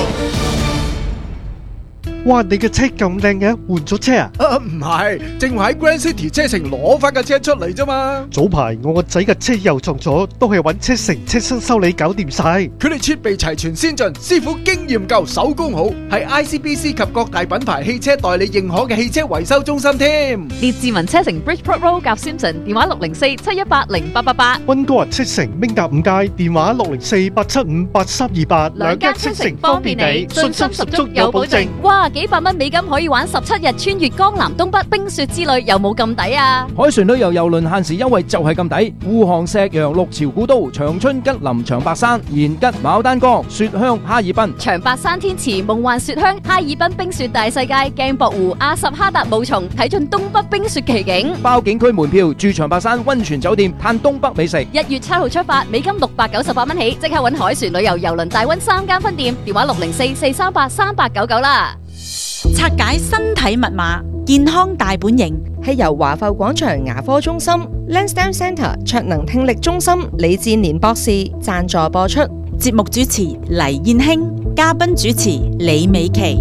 哇！你嘅車咁靚嘅，換咗車啊？ 啊，唔係，正話喺 Grand City 車城攞翻架車出嚟啫嘛。 早排我個仔嘅車又撞咗，都係揾車城車身修理搞掂晒。 佢哋設備齊全先進，師傅經驗夠，手工好，係 I C B C 及各大品牌汽車代理認可嘅汽車維修中心添。 列治文車城 Bridgeport Road 夾 Simpson， 電話六零四七一八零八八八。 溫哥華車城明達五街，電話六零四八七五八三二八。 兩間車城方便你，信心十足有保證。哇！幾百蚊美金可以玩十七日穿越江南東北冰雪之旅，有冇咁抵啊？ 海船旅遊郵輪限時優惠就係咁抵，護航石洋、六朝古都、長春吉林長白山、延吉牡丹江、雪鄉哈爾濱、 長白山天池、夢幻雪鄉、哈爾濱冰雪大世界、鏡泊湖、阿什哈達霧叢，睇盡東北冰雪奇景。 包景區門票，住長白山溫泉酒店，嘆東北美食。 一月七號出發，美金六百九十八蚊起，即刻搵海船旅遊郵輪大溫三間分店，電話六零四四三八三八九九啦。 拆解身體密碼，健康大本營係由華埠廣場牙科中心 Lansdowne Centre 卓能聽力中心李志年博士贊助播出。 節目主持黎燕興，嘉賓主持李美琪。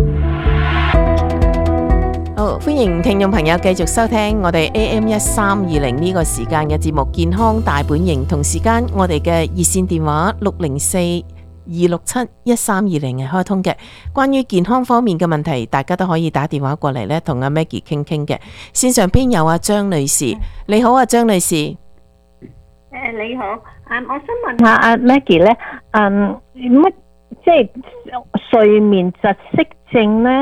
好，歡迎聽眾朋友繼續收聽我哋 A M 一三二零呢個時間嘅節目《健康大本營》，同時間我哋嘅熱線電話六零四二六七一三二零係開通嘅，關於健康方面嘅問題，大家都可以打電話過嚟咧，同阿 Maggie 傾傾嘅。線上邊有阿張女士，你好啊，張女士。誒， 你好，嗯，我想問下阿 Maggie 咧，嗯，乜即係睡眠窒息症咧，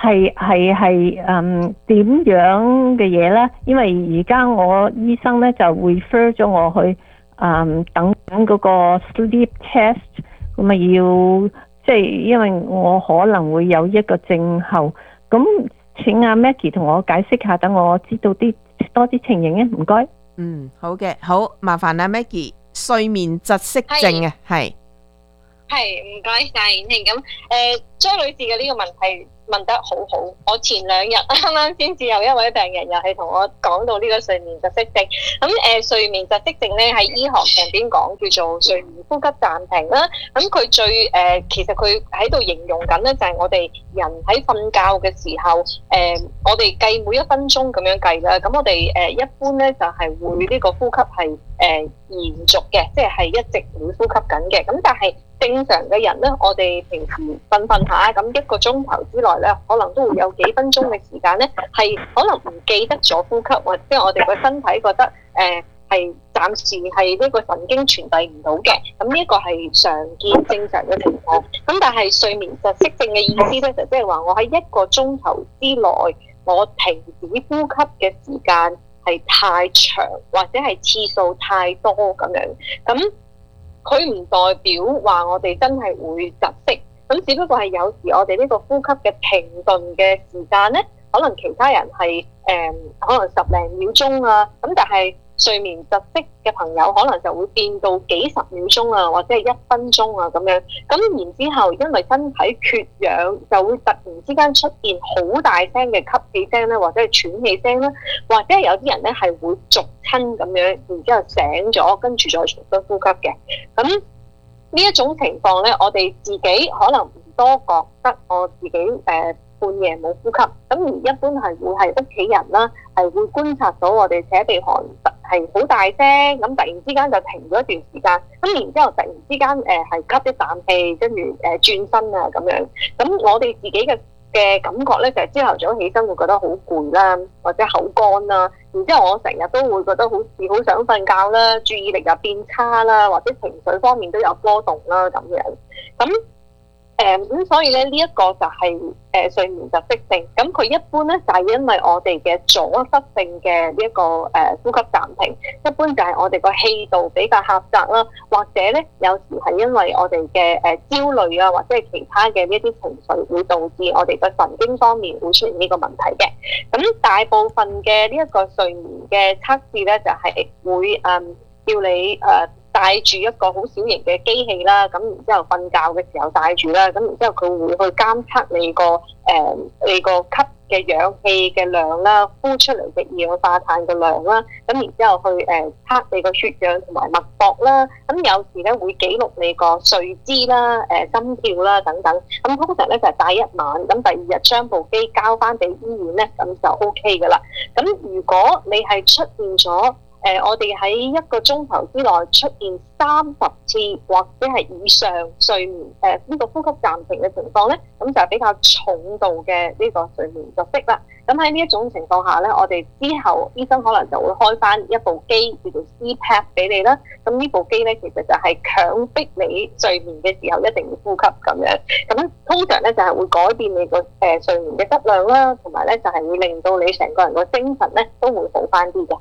係係係誒點樣嘅嘢咧？因為而家我醫生咧就 refer 咗我去誒、嗯、等緊嗰個 sleep test，咁啊要即係因為我可能會有一個症候，咁請阿 Maggie 同我解釋下，等我知道啲多啲情形啊，唔該。 嗯，好嘅，好麻煩阿 Maggie， 睡眠窒息症啊，係係唔該晒燕慶。咁誒張女士嘅呢個問題問得好好，我前兩日啱啱先至有一位病人又係同我講到呢個睡眠窒息症。咁誒、呃、睡眠窒息症咧喺醫學上邊講叫做睡眠呼吸暫停啦。咁佢最誒、呃、其實佢喺度形容緊咧就係我哋人喺瞓覺嘅時候，誒、呃、我哋計每一分鐘咁樣計啦。咁我哋誒、呃、一般咧就係、是、會呢個呼吸係誒、呃、延續嘅，即係係一直會呼吸緊嘅。咁但係正常嘅人咧，我哋平時瞓瞓下，咁一個鐘頭之內咧，可能都會有幾分鐘嘅時間咧，係可能唔記得咗呼吸，或者我哋個身體覺得誒係暫時係呢個神經傳遞唔到嘅。咁呢一個係常見正常嘅情況。咁但係睡眠窒息症嘅意思咧，就即係話我喺一個鐘頭之內，我停止呼吸嘅時間係太長，或者係次數太多咁樣。咁佢唔代表話我哋真係會窒息，咁只不過係有時我哋呢個呼吸嘅停頓嘅時間咧，可能其他人係誒、呃、可能十零秒鐘啊，咁但係睡眠窒息嘅朋友可能就會變到幾十秒鐘啊，或者係一分鐘啊咁樣。咁然之後因為身體缺氧，就會突然之間出現好大聲嘅吸氣聲咧，或者係喘氣聲啦，或者係有啲人咧係會逐親咁樣，然之後醒咗，跟住再重新呼吸嘅。咁呢一種情況咧，我哋自己可能唔多覺得我自己誒、呃、半夜冇呼吸，咁而一般係會係屋企人啦，係會觀察到我哋扯鼻鼾係好大聲，咁突然之間就停咗一段時間，咁然之後突然之間誒係吸一啖氣，跟住誒轉身啊咁樣。咁我哋自己嘅嘅感覺咧，就係朝頭早起身會覺得好攰啦，或者口乾啦，然之後我成日都會覺得好似好想瞓覺啦，注意力又變差啦，或者情緒方面都有波動啦咁樣。咁誒咁所以咧呢一個就係誒睡眠窒息症。咁佢一般咧就係因為我哋嘅阻塞性嘅呢一個誒呼吸暫停，一般就係我哋個氣道比較狹窄啦，或者咧有時係因為我哋嘅誒焦慮啊，或者係其他嘅呢一啲情緒會導致我哋個神經方面會出現呢個問題嘅。咁大部分嘅呢一個睡眠嘅測試咧就係會誒叫你誒帶住一個好小型嘅機器啦，咁然之後瞓覺嘅時候帶住啦，咁然之後佢會去監測你個誒、呃、你個吸嘅氧氣嘅量啦，呼出嚟嘅二氧化碳嘅量啦，咁然之後去誒測你個血氧同埋脈搏啦，咁有時咧會記錄你個睡姿啦、誒、呃、心跳啦等等，咁通常咧就係帶一晚，咁第二日將部機交翻俾醫院咧，咁就 O K 噶啦。咁如果你係出現咗，誒、呃，我哋喺一個鐘頭之內出現三十次或者係以上睡眠誒呢、呃這個呼吸暫停嘅情況咧，咁就係比較重度嘅呢個睡眠窒息啦。咁喺呢一種情況下咧，我哋之後醫生可能就會開翻一部機叫做 C PAP 俾你啦。咁呢部機咧其實就係強迫你睡眠嘅時候一定要呼吸咁樣。咁通常咧就係、是、會改變你個誒、呃、睡眠嘅質量啦，同埋咧就係、是、會令到你成個人個精神咧都會好翻啲嘅。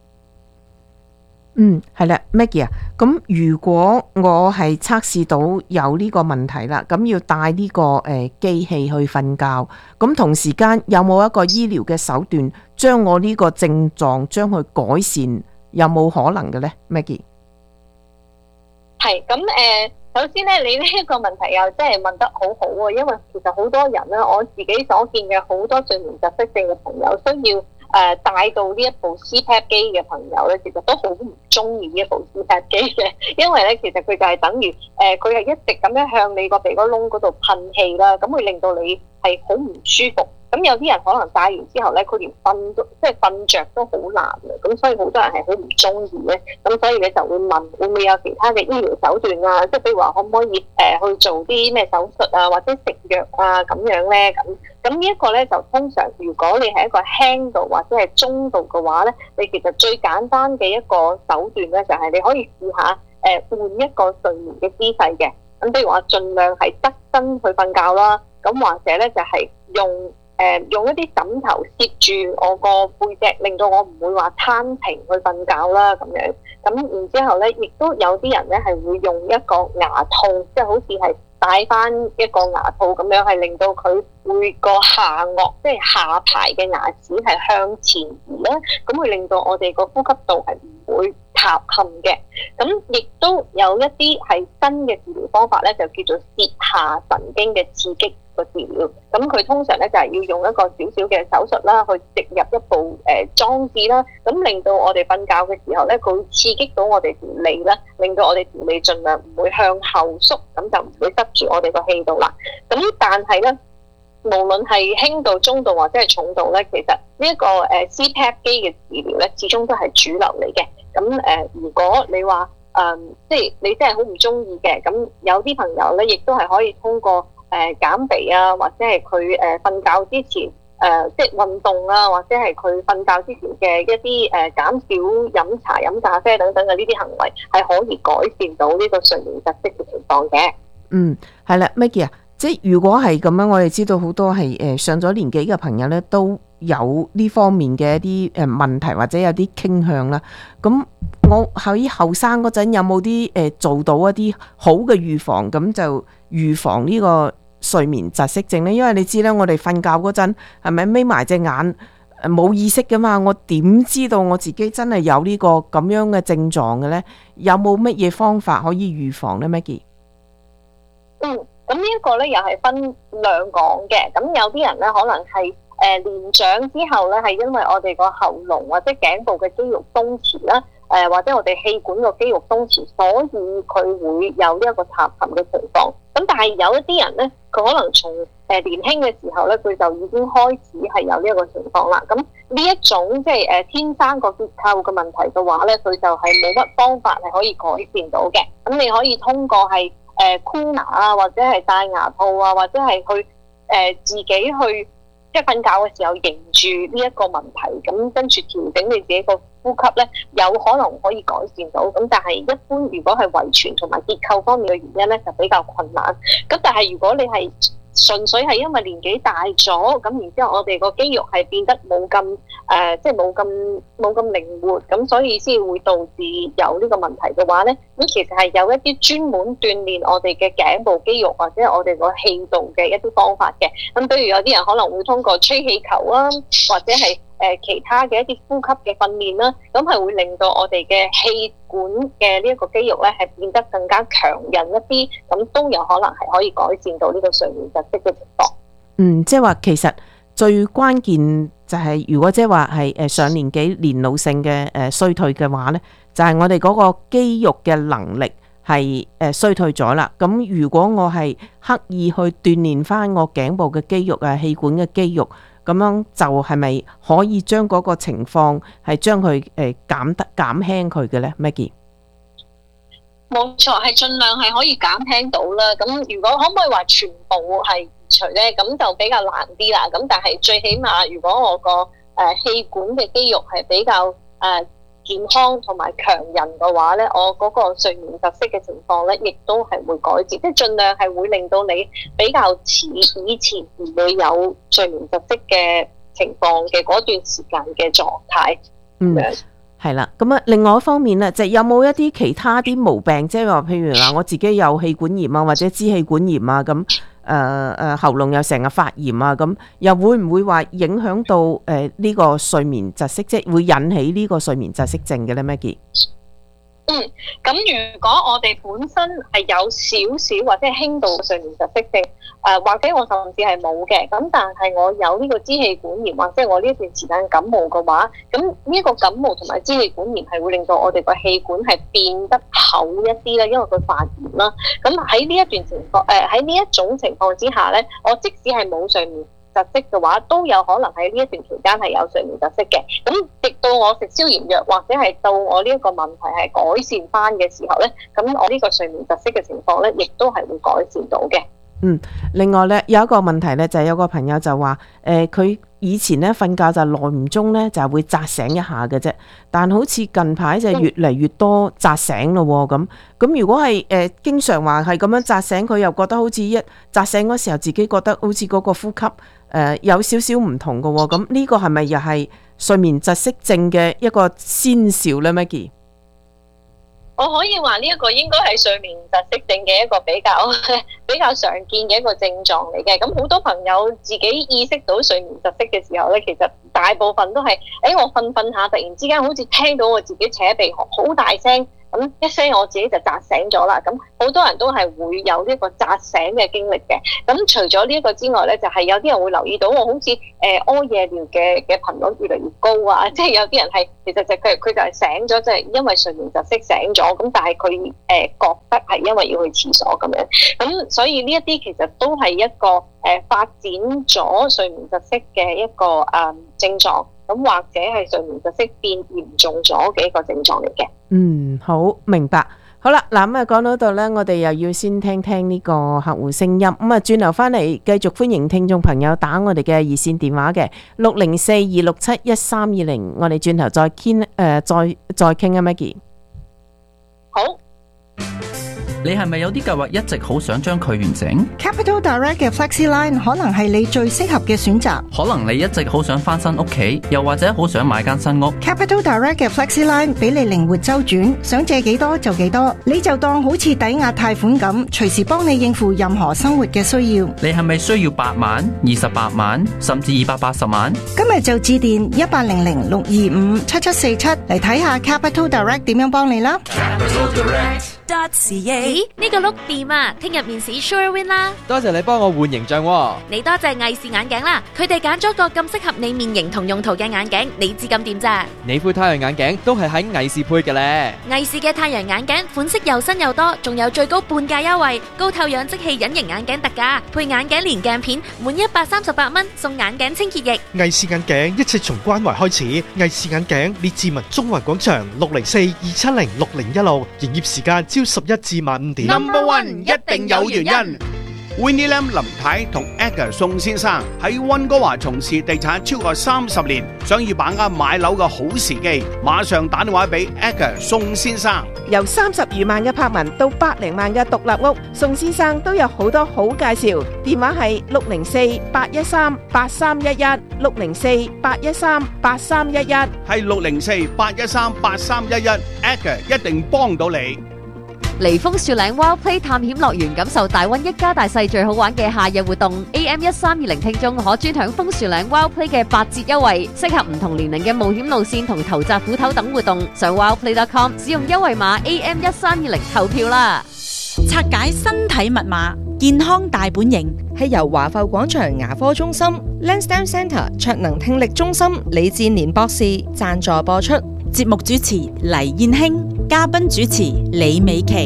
嗯，係啦 ，Maggie 啊，咁如果我係測試到有呢個問題啦，咁要帶呢、這個誒機、呃、器去瞓覺，咁同時間有冇一個醫療嘅手段將我呢個症狀將佢改善，有冇可能嘅呢 Maggie？ 係咁誒，首先咧，你呢一個問題又真係問得好好啊，因為其實好多人咧，我自己所見嘅好多睡眠窒息症嘅朋友需要。誒、呃、帶到呢一部 C PAP 機嘅朋友咧，其實都好唔中意呢一部 C PAP 機嘅，因為咧其實佢就係等於誒佢係一直咁樣向你個鼻哥窿嗰度噴氣啦，咁會令到你係好唔舒服。咁有啲人可能戴完之後咧，佢連瞓都即係瞓着都好難嘅，咁所以好多人係好唔中意咧。咁所以你就會問會唔會有其他嘅醫療手段啊？即係比如話可唔可以誒、呃、去做啲咩手術啊，或者食藥啊咁樣咧？咁咁呢一個咧就通常如果你係一個輕度或者係中度嘅話咧，你其實最簡單嘅一個手段咧就係、是、你可以試下誒換一個睡眠嘅姿勢嘅。咁譬如話盡量係側身去瞓覺啦，咁或者咧就係、是、用。誒、 誒用一啲枕頭攝住我個背脊，令到我唔會話攤平去瞓覺啦咁樣。咁然之後咧，亦都有啲人咧係會用一個牙套，即係好似係戴翻一個牙套咁樣，係令到佢會個下顎，即係下排嘅牙齒係向前移咧，咁會令到我哋個呼吸道係唔會塌陷嘅。咁亦都有一啲係新嘅治療方法咧，就叫做舌下神經嘅刺激個治療。咁佢通常咧就係要用一個少少嘅手術啦，去植入一部誒裝置啦，咁令到我哋瞓覺嘅時候咧，佢會刺激到我哋條脷啦，令到我哋條脷盡量唔會向後縮，咁就唔會塞住我哋個氣道啦。咁但係咧，無論係輕度、中度或者係重度咧，其實呢一個誒 C PAP 機嘅治療咧，始終都係主流嚟嘅。咁誒、呃，如果你話誒、呃，即係你真係好唔中意嘅，咁有啲朋友咧，亦都係可以通過誒、呃、減肥啊，或者係佢誒瞓覺之前誒、呃、即係運動啊，或者係佢瞓覺之前嘅一啲誒、呃、減少飲茶、飲咖啡等等嘅呢啲行為，係可以改善到呢個睡眠窒息嘅情況嘅。 嗯，係啦 ，Maggie 啊，即係如果係咁樣，我哋知道好多係誒上咗年紀嘅朋友咧，都有呢方面嘅一啲誒問題或者有啲傾向啦。咁我喺後生嗰陣有冇啲誒做到一啲好嘅預防，咁就預防呢個睡眠窒息症咧？因為你知咧，我哋瞓覺嗰陣係咪眯埋隻眼冇意識噶嘛？我點知道我自己真係有呢個咁樣嘅症狀嘅咧？有冇乜嘢方法可以預防咧 ，Maggie？ 嗯，咁呢一個咧又係分兩講嘅。咁有啲人咧可能係誒、呃、年長之後咧，係因為我哋個喉嚨或者頸部嘅肌肉鬆弛啦，誒、呃、或者我哋氣管個肌肉鬆弛，所以佢會有呢一個塌陷嘅情況。咁但係有一啲人咧，佢可能從誒年輕嘅時候咧，佢就已經開始係有呢一個情況啦。咁呢一種即係誒天生個結構嘅問題嘅話咧，佢就係冇乜方法係可以改善到嘅。咁你可以通過係誒箍牙啊，或者係戴牙套啊，或者係去誒、呃、自己去即係瞓覺嘅時候迎住呢一個問題，咁跟住調整你自己個呼吸咧，有可能可以改善到。咁但係一般如果係遺傳同埋結構方面嘅原因咧，就比較困難。咁但係如果你係純粹係因為年紀大咗，咁然之後我哋個肌肉係變得冇咁誒，即係冇咁冇咁靈活，咁所以先會導致有呢個問題嘅話咧，咁其實係有一啲專門鍛鍊我哋嘅頸部肌肉或者我哋個氣道嘅一啲方法嘅。咁比如有啲人可能會通過吹氣球啊，或者係誒其他嘅一啲呼吸嘅訓練啦，咁係會令到我哋嘅氣管嘅呢一個肌肉咧係變得更加強韌一啲，咁都有可能係可以改善到呢個睡眠窒息嘅情況。 嗯，即係話其實最關鍵就係、是、如果即係話係誒上年紀年老性嘅誒衰退嘅話咧，就係、是、我哋嗰個肌肉嘅能力係誒衰退咗啦。咁如果我係刻意去鍛鍊翻我頸部嘅肌肉啊、氣管嘅肌肉，咁樣就係咪可以將嗰個情況係將佢誒減得減輕佢嘅咧 ，Maggie？ 冇錯，係盡量係可以減輕到啦。咁如果可唔可以話全部係移除咧？咁就比較難啲啦。咁但係最起碼，如果我個誒氣管嘅肌肉係比較誒、呃、健康同埋強韌嘅話咧，我嗰個睡眠窒息嘅情況咧，亦都係會改善，即係盡量係會令到你比較似以前唔會有睡眠窒息嘅情況嘅嗰段時間嘅狀態。 嗯，係啦。咁啊，另外一方面咧，就有冇一啲其他啲毛病，即係話譬如話我自己有氣管炎啊，或者支氣管炎啊咁。誒誒、呃、喉嚨又成日發炎啊，咁又會唔會話影響到誒呢、呃這個睡眠窒息，即係會引起呢個睡眠窒息症嘅咧 ，Maggie？ 嗯，咁如果我哋本身係有少少或者係輕度嘅睡眠窒息症，誒、呃、或者我甚至係冇嘅，咁但係我有呢個支氣管炎或者我呢一段時間感冒嘅話，咁呢個感冒同埋支氣管炎係會令到我哋個氣管係變得厚一啲啦，因為佢發炎啦。咁喺呢一段情況，誒喺呢一種情況之下咧，我即使係冇睡眠窒息嘅話，都有可能喺呢一段期間係有睡眠窒息嘅。咁直到我食消炎藥，或者係到我呢一個問題係改善翻嘅時候咧，咁我呢個睡眠窒息嘅情況咧，亦都係會改善到嘅。 嗯，另外咧有一個問題咧，就係、是、有個朋友就話，誒、呃、佢以前咧瞓覺就耐唔中咧就係會扎醒一下嘅啫，但好似近排就越嚟越多扎醒咯喎，咁咁如果係誒、呃、經常話係咁樣扎醒，佢又覺得好似一扎醒嗰時候自己覺得好似嗰個呼吸誒呃、有少少唔同嘅喎。咁呢個係咪又係睡眠窒息症嘅一個先兆呢 Maggie？ 我可以話呢一個應該係睡眠窒息症嘅一個比較比較常見嘅一個症狀嚟嘅。咁好多朋友自己意識到睡眠窒息嘅時候咧，其實大部分都係，誒、欸、我瞓瞓下，突然之間好似聽到我自己扯鼻鼾好大聲，咁一聲我自己就扎醒咗啦。咁好多人都係會有呢個扎醒嘅經歷嘅。咁除咗呢一個之外咧，就係、是、有啲人會留意到我好似誒屙夜尿嘅嘅頻率越嚟越高啊，即係有啲人係其實就佢佢就係醒咗，就係因為睡眠窒息醒咗，咁但係佢誒覺得係因為要去廁所咁樣。咁所以呢一啲其實都係一個誒、呃、發展咗睡眠窒息嘅一個誒、呃、症狀，咁或者係睡眠窒息變嚴重咗嘅一個症狀嚟嘅。 嗯，好明白。好啦，嗱咁啊，講到度呢，我哋又要先聽聽呢個客戶聲音。咁啊，轉頭翻嚟繼續歡迎聽眾朋友打我哋嘅熱線電話嘅六零四二六七一三二零，我哋轉頭再傾誒、呃，再再傾啊 Maggie。 好。 你係咪有啲計劃一直好想將佢完成？ Capital Direct 嘅 FlexiLine 可能係你最適合嘅選擇。 可能你一直好想翻新屋企，又或者好想買間新屋。 Capital Direct 嘅 FlexiLine 俾你靈活周轉，想借幾多就幾多，你就當好似抵押貸款咁，隨時幫你應付任何生活嘅需要。 你係咪需要八萬、二十八萬，甚至二百八十萬？ 今日就致電一八零零六二五七七四七嚟睇下 Capital Direct 點樣幫你啦。 咦，呢個碌掂啊！聽日面試 Sure Win 啦！ 多謝你幫我換形象喎。 你多謝藝視眼鏡啦，佢哋揀咗個咁適合你面型同用途嘅眼鏡，你知咁掂咋？ 你副太陽眼鏡都係喺藝視配嘅咧。 藝視嘅太陽眼鏡款式又新又多，仲有最高半價優惠，高透氧即棄隱形眼鏡特價，配眼鏡連鏡片，滿一百三十八蚊送眼鏡清潔液。 藝視眼鏡一切從關懷開始，藝視眼鏡列治文中環廣場六零四二七零六零一六，營業時間朝十一至晚五點。 Number one 一定有原因。Winnie Lam 林太同 Edgar 宋先生喺溫哥華從事地產超過三十年，想要把握買樓嘅好時機，馬上打電話俾 Edgar 宋先生。 由三十餘萬嘅柏文到百零萬嘅獨立屋，宋先生都有好多好介紹。電話係六零四八一三八三一一，六零四八一三八三一一， 係六零四八一三八三一一 ，Edgar 一定幫到你。 嚟楓樹嶺 Wild Play 探險樂園，感受大溫一家大細最好玩嘅夏日活動。A M 一三二零聽眾可專享楓樹嶺 Wild Play 嘅八折優惠，適合唔同年齡嘅冒險路線同投擲斧頭等活動。上 wildplay dot com 使用優惠碼 A M 一三二零投票啦！ 拆解身體密碼，健康大本營係由華埠廣場牙科中心、Lansdowne Centre 卓能聽力中心李志年博士贊助播出。 節目主持黎燕興，嘉賓主持李美琪。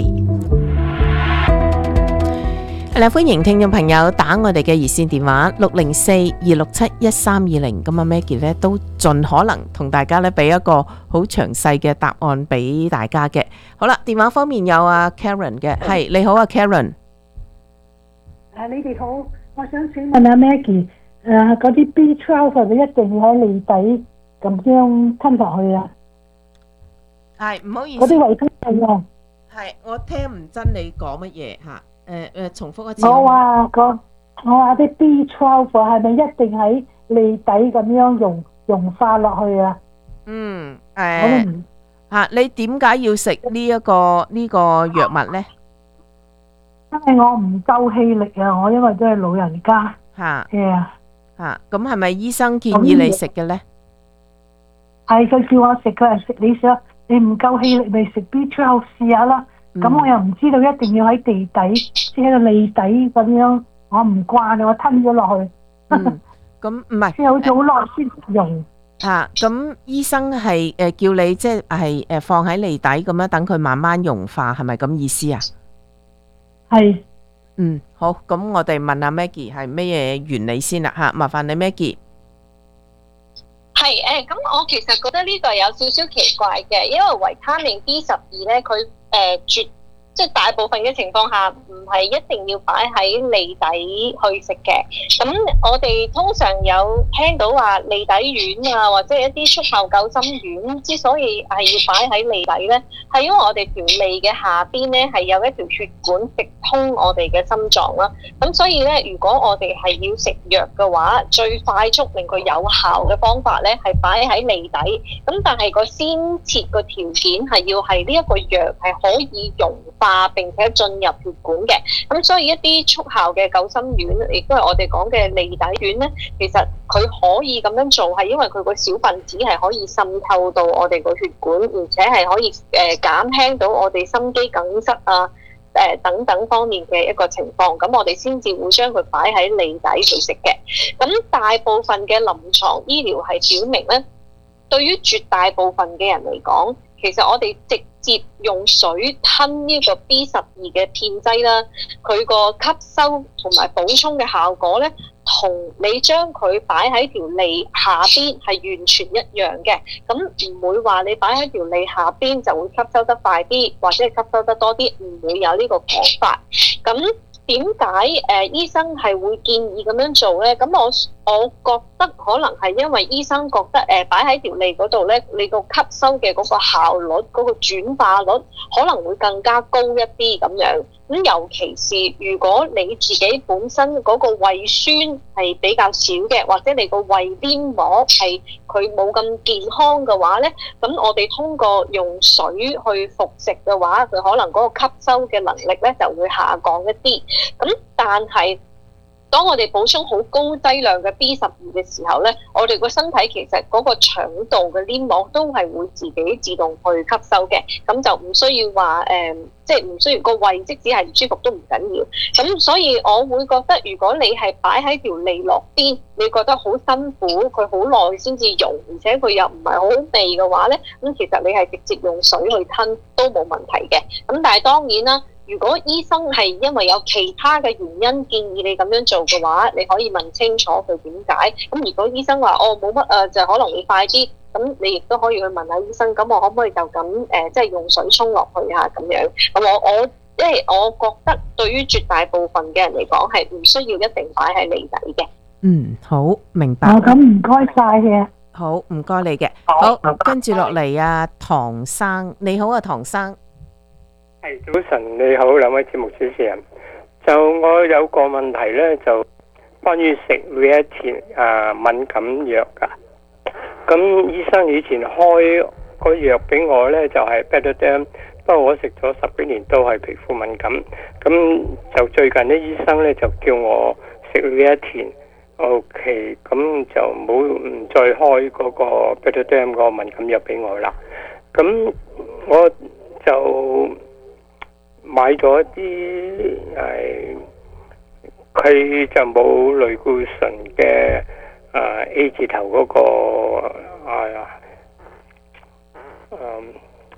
係啦，歡迎聽眾朋友打我哋嘅熱線電話六零四二六七一三二零。咁阿 Maggie 咧都盡可能同大家咧俾一個好詳細嘅答案俾大家嘅。好啦，電話方面有阿 Karen 嘅，係你好啊 Karen。 啊，你哋好，我想請問阿 Maggie， 誒嗰啲 B 十二係咪一定要喺脷底咁樣吞落去啊？ 係，唔好意思。 嗰啲維他命啊。 係，我聽唔真你講乜嘢吓？誒誒，重複一次。 我話個，我話啲 B 十二係咪一定喺脷底咁樣溶溶化落去啊？ 嗯，誒，吓你點解要食呢一個呢個藥物咧？ 因為我唔夠氣力啊！我因為都係老人家。 吓。 係啊。 吓，咁係咪醫生建議你食嘅咧？ 係佢叫我食，佢係食你想。你唔夠氣力咪食 B 十二試下啦，咁、嗯、我又唔知道一定要喺地底，即係喺個脷底咁樣，我唔慣，我吞咗落去。 嗯，咁唔係， 即係好似好耐先用。 吓，咁醫生係誒叫你即係係誒放喺脷底咁樣等佢慢慢溶化，係咪咁意思啊？ 係。 嗯，好，咁我哋問下 Maggie 係咩嘢原理先啦吓，麻煩你 Maggie。 係誒，咁、呃、我其實覺得呢個有少少奇怪嘅，因為維他命 B 十二咧，佢誒絕即係大部分嘅情況下，唔係一定要擺喺脷底去食嘅。咁我哋通常有聽到話脷底丸啊，或者一啲速效救心丸，之所以係要擺喺脷底咧，係因為我哋條脷嘅下邊咧係有一條血管直通我哋嘅心臟啦。咁所以咧，如果我哋係要食藥嘅話，最快速令佢有效嘅方法咧係擺喺脷底。咁但係個先設個條件係要係呢一個藥係可以溶化並且進入血管嘅。咁所以一啲速效嘅救心丸，亦都係我哋講嘅脷底丸咧，其實佢可以咁樣做，係因為佢個小分子係可以滲透到我哋個血管，而且係可以誒、呃、減輕到我哋心肌梗塞啊、誒、呃、等等方面嘅一個情況。咁我哋先至會將佢擺喺脷底度食嘅。咁大部分嘅臨床醫療係表明咧，對於絕大部分嘅人嚟講，其實我哋直接用水吞呢個 B 十二嘅片劑啦，佢個吸收同埋補充嘅效果咧，同你將佢擺喺條脷下邊係完全一樣嘅。咁唔會話你擺喺條脷下邊就會吸收得快啲，或者係吸收得多啲，唔會有呢個講法。咁點解誒醫生係會建議咁樣做咧？咁我我覺得可能係因為醫生覺得誒擺喺條脷嗰度咧，你個吸收嘅嗰個效率、嗰個轉化率可能會更加高一啲咁樣。咁尤其是如果你自己本身嗰個胃酸係比較少嘅，或者你個胃黏膜係佢冇咁健康嘅話咧，咁我哋通過用水去服食嘅話，佢可能嗰個吸收嘅能力咧就會下降一啲。咁但係當我哋補充好高劑量嘅 B 十二嘅時候咧，我哋個身體其實嗰個腸道嘅黏膜都係會自己自動去吸收嘅，咁就唔需要話誒、呃，即係唔需要個胃即使係唔舒服都唔緊要。咁所以我會覺得，如果你係擺喺條脷落邊，你覺得好辛苦，佢好耐先至溶，而且佢又唔係好味嘅話咧，咁其實你係直接用水去吞都冇問題嘅。咁但係當然啦。如果醫生係因為有其他嘅原因建議你咁樣做嘅話，你可以問清楚佢點解。咁如果醫生話哦冇乜誒，就可能會快啲，咁你亦都可以去問下醫生，咁我可唔可以就咁誒、呃，即係用水沖落去啊咁樣。咁我我因為我覺得對於絕大部分嘅人嚟講係唔需要一定擺喺脷底嘅。 嗯，好明白。 哦，咁唔該晒嘅。 好，唔該你嘅。好，跟住落嚟啊，唐生，你好啊，唐生。 係早晨，你好，兩位節目主持人。就我有個問題咧，就關於食每一天啊敏感藥噶。咁醫生以前開個藥俾我咧，就係 Betadine， 不過我食咗十幾年都係皮膚敏感。咁就最近啲醫生咧就叫我食每一天 ，OK， 咁就唔好唔再開嗰個 Betadine 個敏感藥俾我啦。咁我就買咗啲誒，佢就冇類固醇嘅誒 A 字頭嗰個啊嗯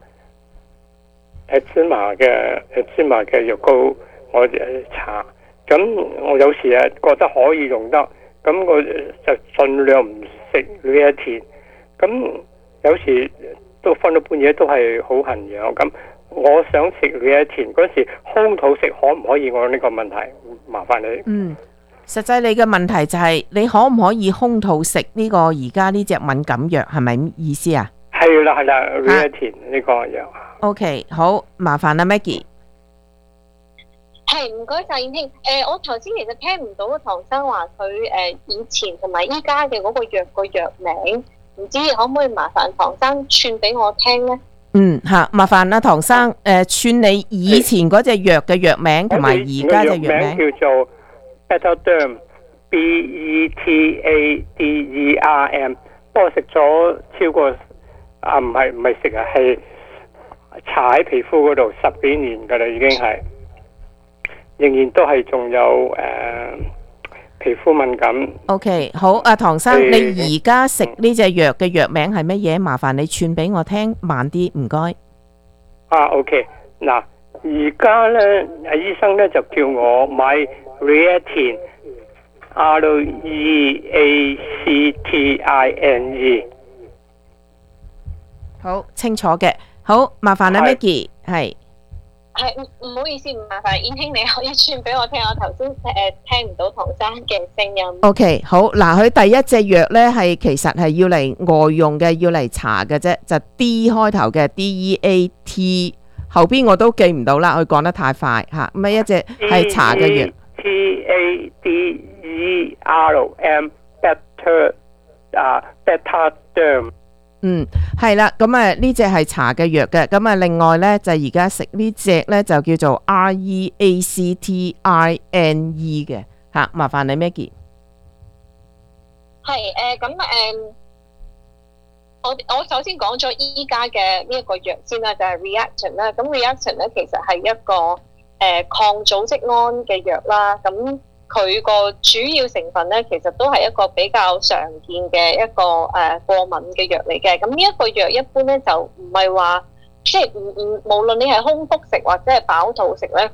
誒芝麻嘅誒芝麻嘅藥膏，我誒搽。咁我有時啊覺得可以用得，咁我就盡量唔食呢一天。咁有時都瞓到半夜都係好痕癢咁。我想食呢一天嗰時空肚食可唔可以？我呢個問題麻煩你。 嗯，實際你嘅問題就係、是、你可唔可以空肚食呢個而家呢隻敏感藥係咪意思啊？ 係啦係啦，呢一天呢個藥。 OK， 好，麻煩啦 Maggie。 係唔該晒燕兄。誒、呃，我頭先其實聽唔到唐生話佢誒以前同埋依家嘅嗰個藥個藥名，唔知可唔可以麻煩唐生串俾我聽咧？ 嗯吓，麻煩啦，唐生，誒、呃，串你以前嗰隻藥嘅藥名同埋而家隻藥名。 叫做 Betadine，B E T A D E R M。不過食咗超過啊，唔係唔係食啊，係搽喺皮膚嗰度十幾年噶啦，已經係，仍然都係仲有誒、呃、皮膚敏感。 OK， 好，阿唐生，你而家食呢隻藥嘅藥名係乜嘢？麻煩你串俾我聽，慢啲，唔該。 啊 ，OK， 嗱，而家咧，阿醫生咧就叫我買 Reatin，R E A C T I N E。 好清楚嘅，好麻煩你 Maggie，係。 係唔唔好意思，唔麻煩，燕兄你可以轉俾我聽，我頭先誒聽唔到唐生嘅聲音。 OK， 好嗱，佢第一隻藥咧係其實係要嚟外用嘅，要嚟搽嘅啫，就 D 開頭嘅 D E A T， 後邊我都記唔到啦，佢講得太快嚇。咁啊一隻係搽嘅藥 T A D E R M Better 啊 Better Derm。 嗯，係啦，咁啊呢隻係搽嘅藥嘅，咁啊另外咧就而家食呢隻咧就叫做 R E A C T I N E 嘅吓，麻煩你 Maggie。 係誒咁誒，我我首先講咗依家嘅呢一個藥先啦，就係 Reaction 啦。咁 Reaction 咧其實係一個誒抗組織胺嘅藥啦，咁。佢個主要成分咧，其實都係一個比較常見嘅一個誒、呃、過敏嘅藥嚟嘅。咁呢一個藥一般咧就唔係話，即係唔唔無論你係空腹食或者係飽肚食咧，